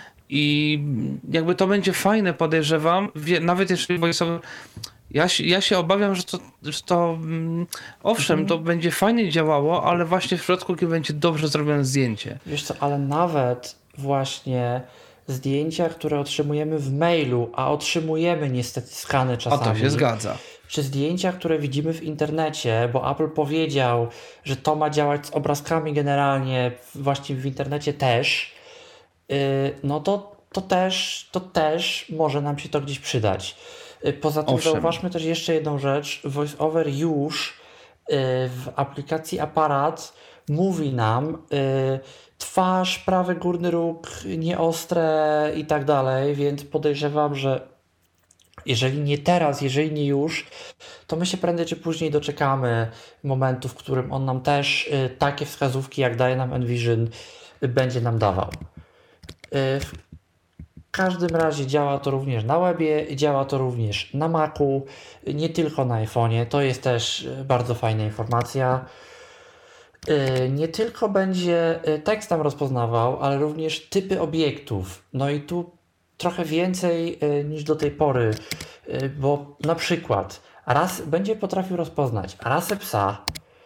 I jakby to będzie fajne, podejrzewam, wie, nawet jeżeli voiceover... Ja się, ja się obawiam, że to, że to mm, owszem, mhm. to będzie fajnie działało, ale właśnie w przypadku, kiedy będzie dobrze zrobione zdjęcie. Wiesz co, ale nawet właśnie zdjęcia, które otrzymujemy w mailu, a otrzymujemy niestety skany czasami. A to się zgadza. Czy zdjęcia, które widzimy w internecie, bo Apple powiedział, że to ma działać z obrazkami generalnie, właśnie w internecie też, yy, no to, to, też, to też może nam się to gdzieś przydać. Poza tym Owszem. zauważmy też jeszcze jedną rzecz. VoiceOver już yy, w aplikacji Aparat mówi nam yy, twarz, prawy górny róg, nieostre i tak dalej, więc podejrzewam, że jeżeli nie teraz, jeżeli nie już, to my się prędzej czy później doczekamy momentu, w którym on nam też yy, takie wskazówki, jak daje nam Envision, yy, będzie nam dawał. Yy, każdym razie działa to również na webie, działa to również na Macu, nie tylko na iPhone'ie. To jest też bardzo fajna informacja. Nie tylko będzie tekst tam rozpoznawał, ale również typy obiektów. No i tu trochę więcej niż do tej pory, bo na przykład raz będzie potrafił rozpoznać rasę psa,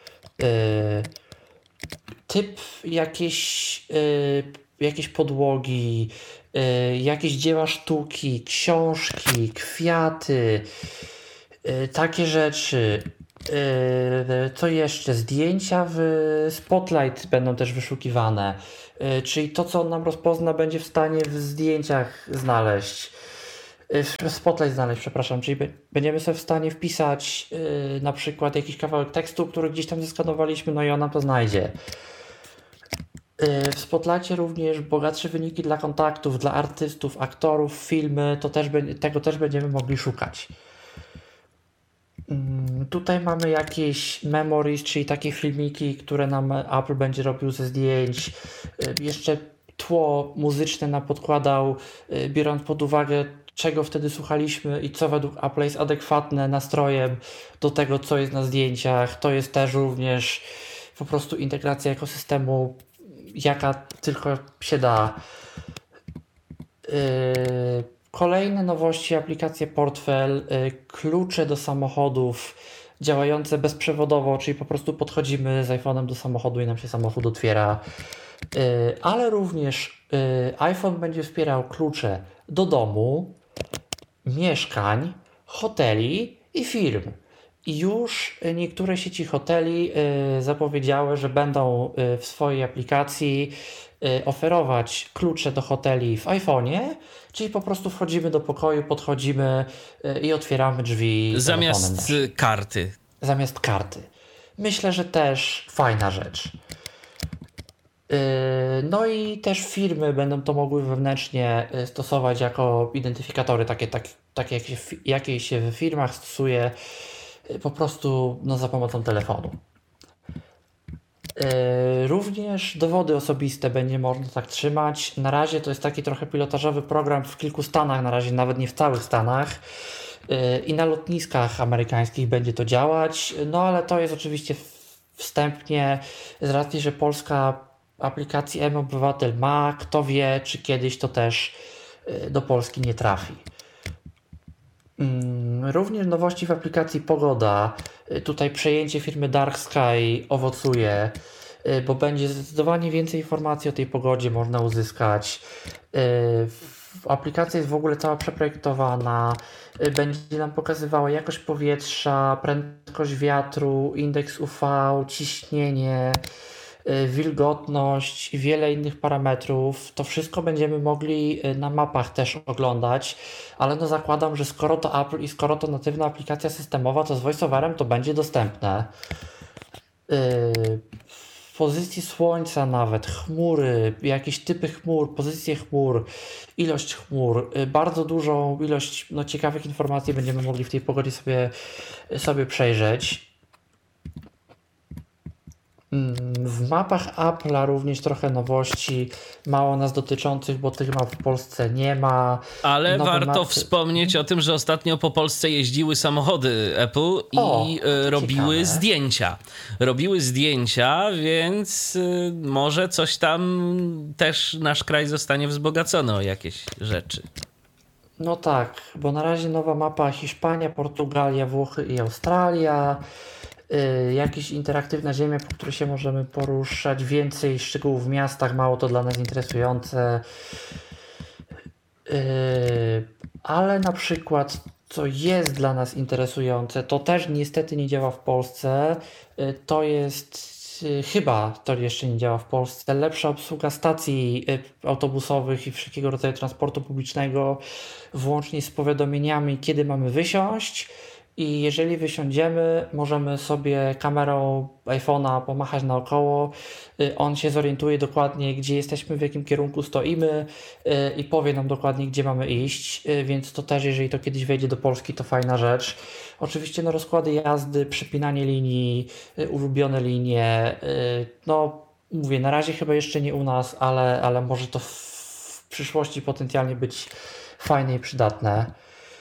typ jakieś, jakieś podłogi, jakieś dzieła sztuki, książki, kwiaty, takie rzeczy. Co jeszcze? Zdjęcia w Spotlight będą też wyszukiwane, czyli to, co on nam rozpozna, będzie w stanie w zdjęciach znaleźć, w Spotlight znaleźć, przepraszam, czyli będziemy sobie w stanie wpisać na przykład jakiś kawałek tekstu, który gdzieś tam zeskanowaliśmy, no i on nam to znajdzie. W Spotlightie również bogatsze wyniki dla kontaktów, dla artystów, aktorów, filmy, to też, tego też będziemy mogli szukać. Tutaj mamy jakieś memories, czyli takie filmiki, które nam Apple będzie robił ze zdjęć. Jeszcze tło muzyczne nam podkładał, biorąc pod uwagę, czego wtedy słuchaliśmy i co według Apple jest adekwatne nastrojem do tego, co jest na zdjęciach. To jest też również po prostu integracja ekosystemu, jaka tylko się da. Yy... Kolejne nowości, aplikacja Portfel, klucze do samochodów działające bezprzewodowo, czyli po prostu podchodzimy z iPhone'em do samochodu i nam się samochód otwiera, ale również iPhone będzie wspierał klucze do domu, mieszkań, hoteli i firm. I już niektóre sieci hoteli zapowiedziały, że będą w swojej aplikacji oferować klucze do hoteli w iPhone'ie, czyli po prostu wchodzimy do pokoju, podchodzimy i otwieramy drzwi zamiast telefonem. karty. Zamiast karty. Myślę, że też fajna rzecz. No i też firmy będą to mogły wewnętrznie stosować jako identyfikatory, takie, tak, takie jakie, jakie się w firmach stosuje po prostu no, za pomocą telefonu. Również dowody osobiste będzie można tak trzymać. Na razie to jest taki trochę pilotażowy program w kilku stanach, na razie nawet nie w całych Stanach. I na lotniskach amerykańskich będzie to działać. No ale to jest oczywiście wstępnie, z racji, że polska aplikacja M-Obywatel ma, kto wie, czy kiedyś to też do Polski nie trafi. Również nowości w aplikacji Pogoda. Tutaj przejęcie firmy Dark Sky owocuje, bo będzie zdecydowanie więcej informacji o tej pogodzie można uzyskać. Aplikacja jest w ogóle cała przeprojektowana. Będzie nam pokazywała jakość powietrza, prędkość wiatru, indeks U V, ciśnienie, wilgotność i wiele innych parametrów. To wszystko będziemy mogli na mapach też oglądać, ale no zakładam, że skoro to Apple i skoro to natywna aplikacja systemowa, to z VoiceOverem to będzie dostępne. W pozycji słońca nawet, chmury, jakieś typy chmur, pozycje chmur, ilość chmur, bardzo dużą ilość no, ciekawych informacji będziemy mogli w tej pogodzie sobie, sobie przejrzeć. W mapach Apple'a również trochę nowości, mało nas dotyczących, bo tych map w Polsce nie ma. Ale Nowe warto mapy... wspomnieć o tym, że ostatnio po Polsce jeździły samochody Apple i o, robiły ciekawe. zdjęcia. Robiły zdjęcia, więc może coś tam też nasz kraj zostanie wzbogacony o jakieś rzeczy. No tak, bo na razie nowa mapa Hiszpania, Portugalia, Włochy i Australia. Yy, jakieś interaktywna ziemia, po której się możemy poruszać, więcej szczegółów w miastach, mało to dla nas interesujące. Yy, ale na przykład, co jest dla nas interesujące, to też niestety nie działa w Polsce, yy, to jest, yy, chyba to jeszcze nie działa w Polsce, lepsza obsługa stacji yy, autobusowych i wszelkiego rodzaju transportu publicznego, włącznie z powiadomieniami, kiedy mamy wysiąść. I jeżeli wysiądziemy, możemy sobie kamerą iPhone'a pomachać naokoło, on się zorientuje dokładnie, gdzie jesteśmy, w jakim kierunku stoimy i powie nam dokładnie, gdzie mamy iść, więc to też, jeżeli to kiedyś wejdzie do Polski, to fajna rzecz. Oczywiście no, rozkłady jazdy, przypinanie linii, ulubione linie, no mówię, na razie chyba jeszcze nie u nas, ale, ale może to w przyszłości potencjalnie być fajne i przydatne.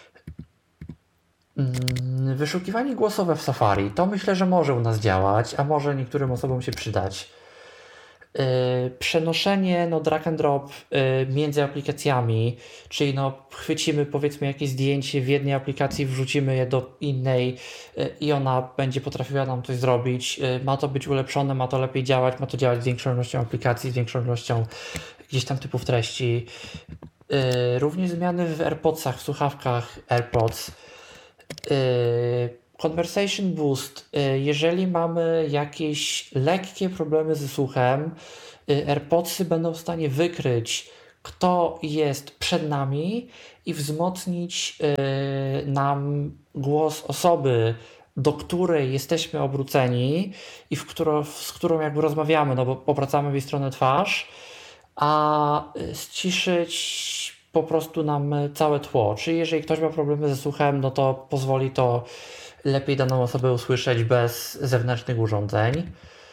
Wyszukiwanie głosowe w Safari, to myślę, że może u nas działać, a może niektórym osobom się przydać. Yy, przenoszenie no, drag and drop yy, między aplikacjami, czyli no, chwycimy powiedzmy jakieś zdjęcie w jednej aplikacji, wrzucimy je do innej yy, i ona będzie potrafiła nam coś zrobić. Yy, ma to być ulepszone, ma to lepiej działać, ma to działać z większą ilością aplikacji, z większą ilością gdzieś tam typów treści. Yy, również zmiany w AirPodsach, w słuchawkach AirPods. Yy, Conversation Boost. Yy, jeżeli mamy jakieś lekkie problemy ze słuchem, yy, AirPodsy będą w stanie wykryć, kto jest przed nami i wzmocnić yy, nam głos osoby, do której jesteśmy obróceni i w którą, z którą jakby rozmawiamy, no bo obracamy w jej stronę twarz, a ściszyć po prostu nam całe tło. Czyli jeżeli ktoś ma problemy ze słuchem, no to pozwoli to lepiej daną osobę usłyszeć bez zewnętrznych urządzeń.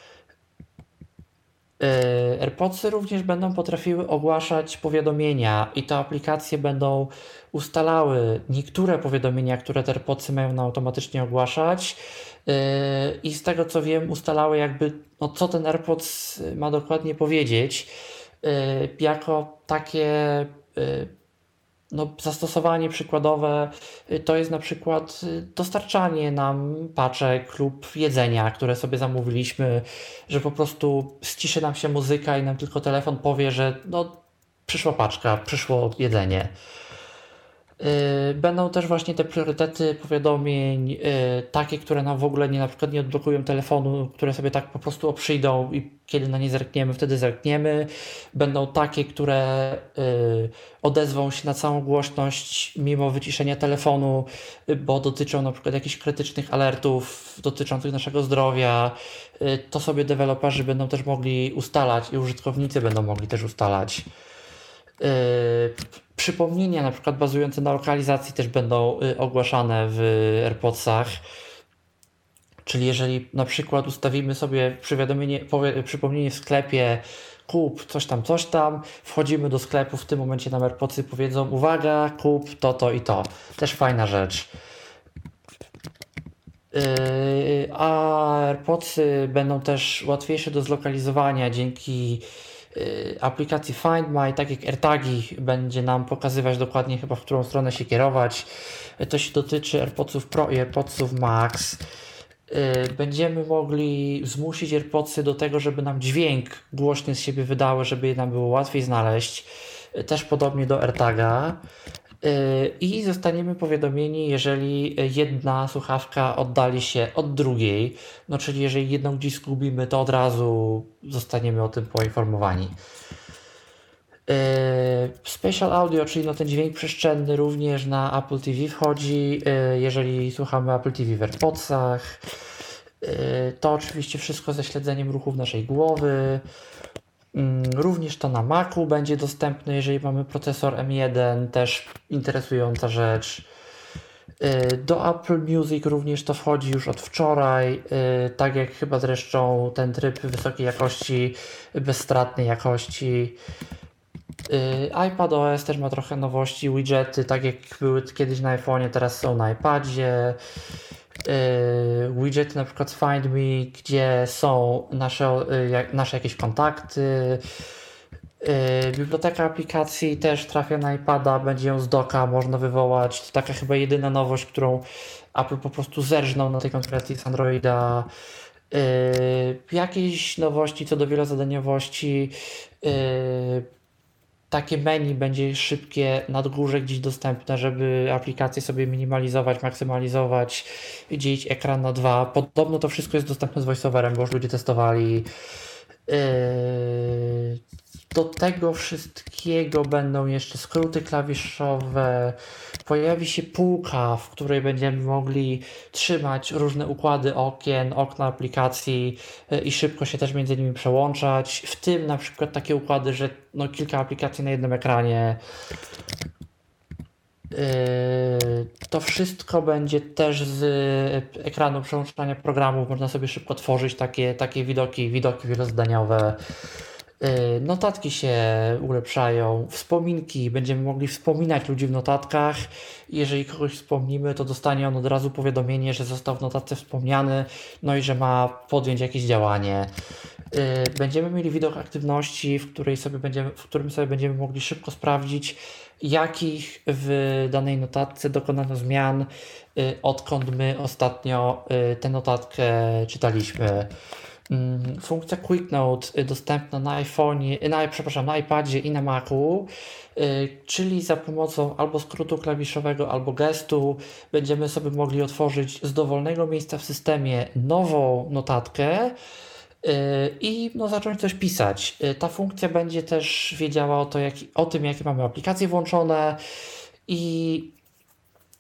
AirPodsy również będą potrafiły ogłaszać powiadomienia i to aplikacje będą ustalały niektóre powiadomienia, które te AirPodsy mają na automatycznie ogłaszać i z tego co wiem ustalały jakby no, co ten AirPods ma dokładnie powiedzieć jako takie no, zastosowanie przykładowe to jest na przykład dostarczanie nam paczek lub jedzenia, które sobie zamówiliśmy, że po prostu ściszy nam się muzyka i nam tylko telefon powie, że no, przyszła paczka, przyszło jedzenie. Będą też właśnie te priorytety powiadomień, takie, które nam w ogóle nie, na przykład nie odblokują telefonu, które sobie tak po prostu przyjdą i kiedy na nie zerkniemy, wtedy zerkniemy. Będą takie, które odezwą się na całą głośność mimo wyciszenia telefonu, bo dotyczą na przykład jakichś krytycznych alertów dotyczących naszego zdrowia. To sobie deweloperzy będą też mogli ustalać i użytkownicy będą mogli też ustalać. Yy, przypomnienia na przykład bazujące na lokalizacji też będą y, ogłaszane w AirPodsach, czyli jeżeli na przykład ustawimy sobie przywiadomienie, powie, przypomnienie w sklepie kup coś tam, coś tam, wchodzimy do sklepu, w tym momencie nam AirPodsy powiedzą uwaga, kup to, to i to. Też fajna rzecz. Yy, a AirPodsy będą też łatwiejsze do zlokalizowania dzięki aplikacji Find My, tak jak AirTagi będzie nam pokazywać dokładnie chyba w którą stronę się kierować. To się dotyczy AirPodsów Pro i AirPodsów Max. Będziemy mogli zmusić AirPodsy do tego, żeby nam dźwięk głośny z siebie wydały, żeby je nam było łatwiej znaleźć. Też podobnie do AirTaga. I zostaniemy powiadomieni, jeżeli jedna słuchawka oddali się od drugiej, no czyli jeżeli jedną gdzieś zgubimy, to od razu zostaniemy o tym poinformowani. Spatial Audio, czyli no ten dźwięk przestrzenny również na Apple T V wchodzi, jeżeli słuchamy Apple T V w AirPodsach. To oczywiście wszystko ze śledzeniem ruchów naszej głowy. Również to na Macu będzie dostępne, jeżeli mamy procesor M jeden, też interesująca rzecz. Do Apple Music również to wchodzi już od wczoraj, tak jak chyba zresztą ten tryb wysokiej jakości, bezstratnej jakości. iPadOS też ma trochę nowości, widgety, tak jak były kiedyś na iPhone'ie, teraz są na iPadzie. Yy, widgety na przykład Find Me, gdzie są nasze, yy, nasze jakieś kontakty. Yy, biblioteka aplikacji też trafia na iPada, będzie ją z docka można wywołać. To taka chyba jedyna nowość, którą Apple po prostu zerżnął na tej konferencji z Androida. Yy, jakieś nowości co do wielozadaniowości. Yy, Takie menu będzie szybkie na górze gdzieś dostępne, żeby aplikacje sobie minimalizować, maksymalizować, dzielić ekran na dwa. Podobno to wszystko jest dostępne z VoiceOverem, bo już ludzie testowali. Do tego wszystkiego będą jeszcze skróty klawiszowe. Pojawi się półka, w której będziemy mogli trzymać różne układy okien, okna aplikacji i szybko się też między nimi przełączać. W tym na przykład takie układy, że no kilka aplikacji na jednym ekranie. To wszystko będzie też z ekranu przełączania programów. Można sobie szybko tworzyć takie, takie widoki, widoki wielozadaniowe. Notatki się ulepszają, wspominki, będziemy mogli wspominać ludzi w notatkach. Jeżeli kogoś wspomnimy, to dostanie on od razu powiadomienie, że został w notatce wspomniany, no i że ma podjąć jakieś działanie. Będziemy mieli widok aktywności, w, której sobie będziemy, w którym sobie będziemy mogli szybko sprawdzić, jakich w danej notatce dokonano zmian, odkąd my ostatnio tę notatkę czytaliśmy. Funkcja Quick Note dostępna na iPhone'ie, na, przepraszam, na iPadzie i na Macu, czyli za pomocą albo skrótu klawiszowego, albo gestu będziemy sobie mogli otworzyć z dowolnego miejsca w systemie nową notatkę i no, zacząć coś pisać. Ta funkcja będzie też wiedziała o, to, jak, o tym, jakie mamy aplikacje włączone i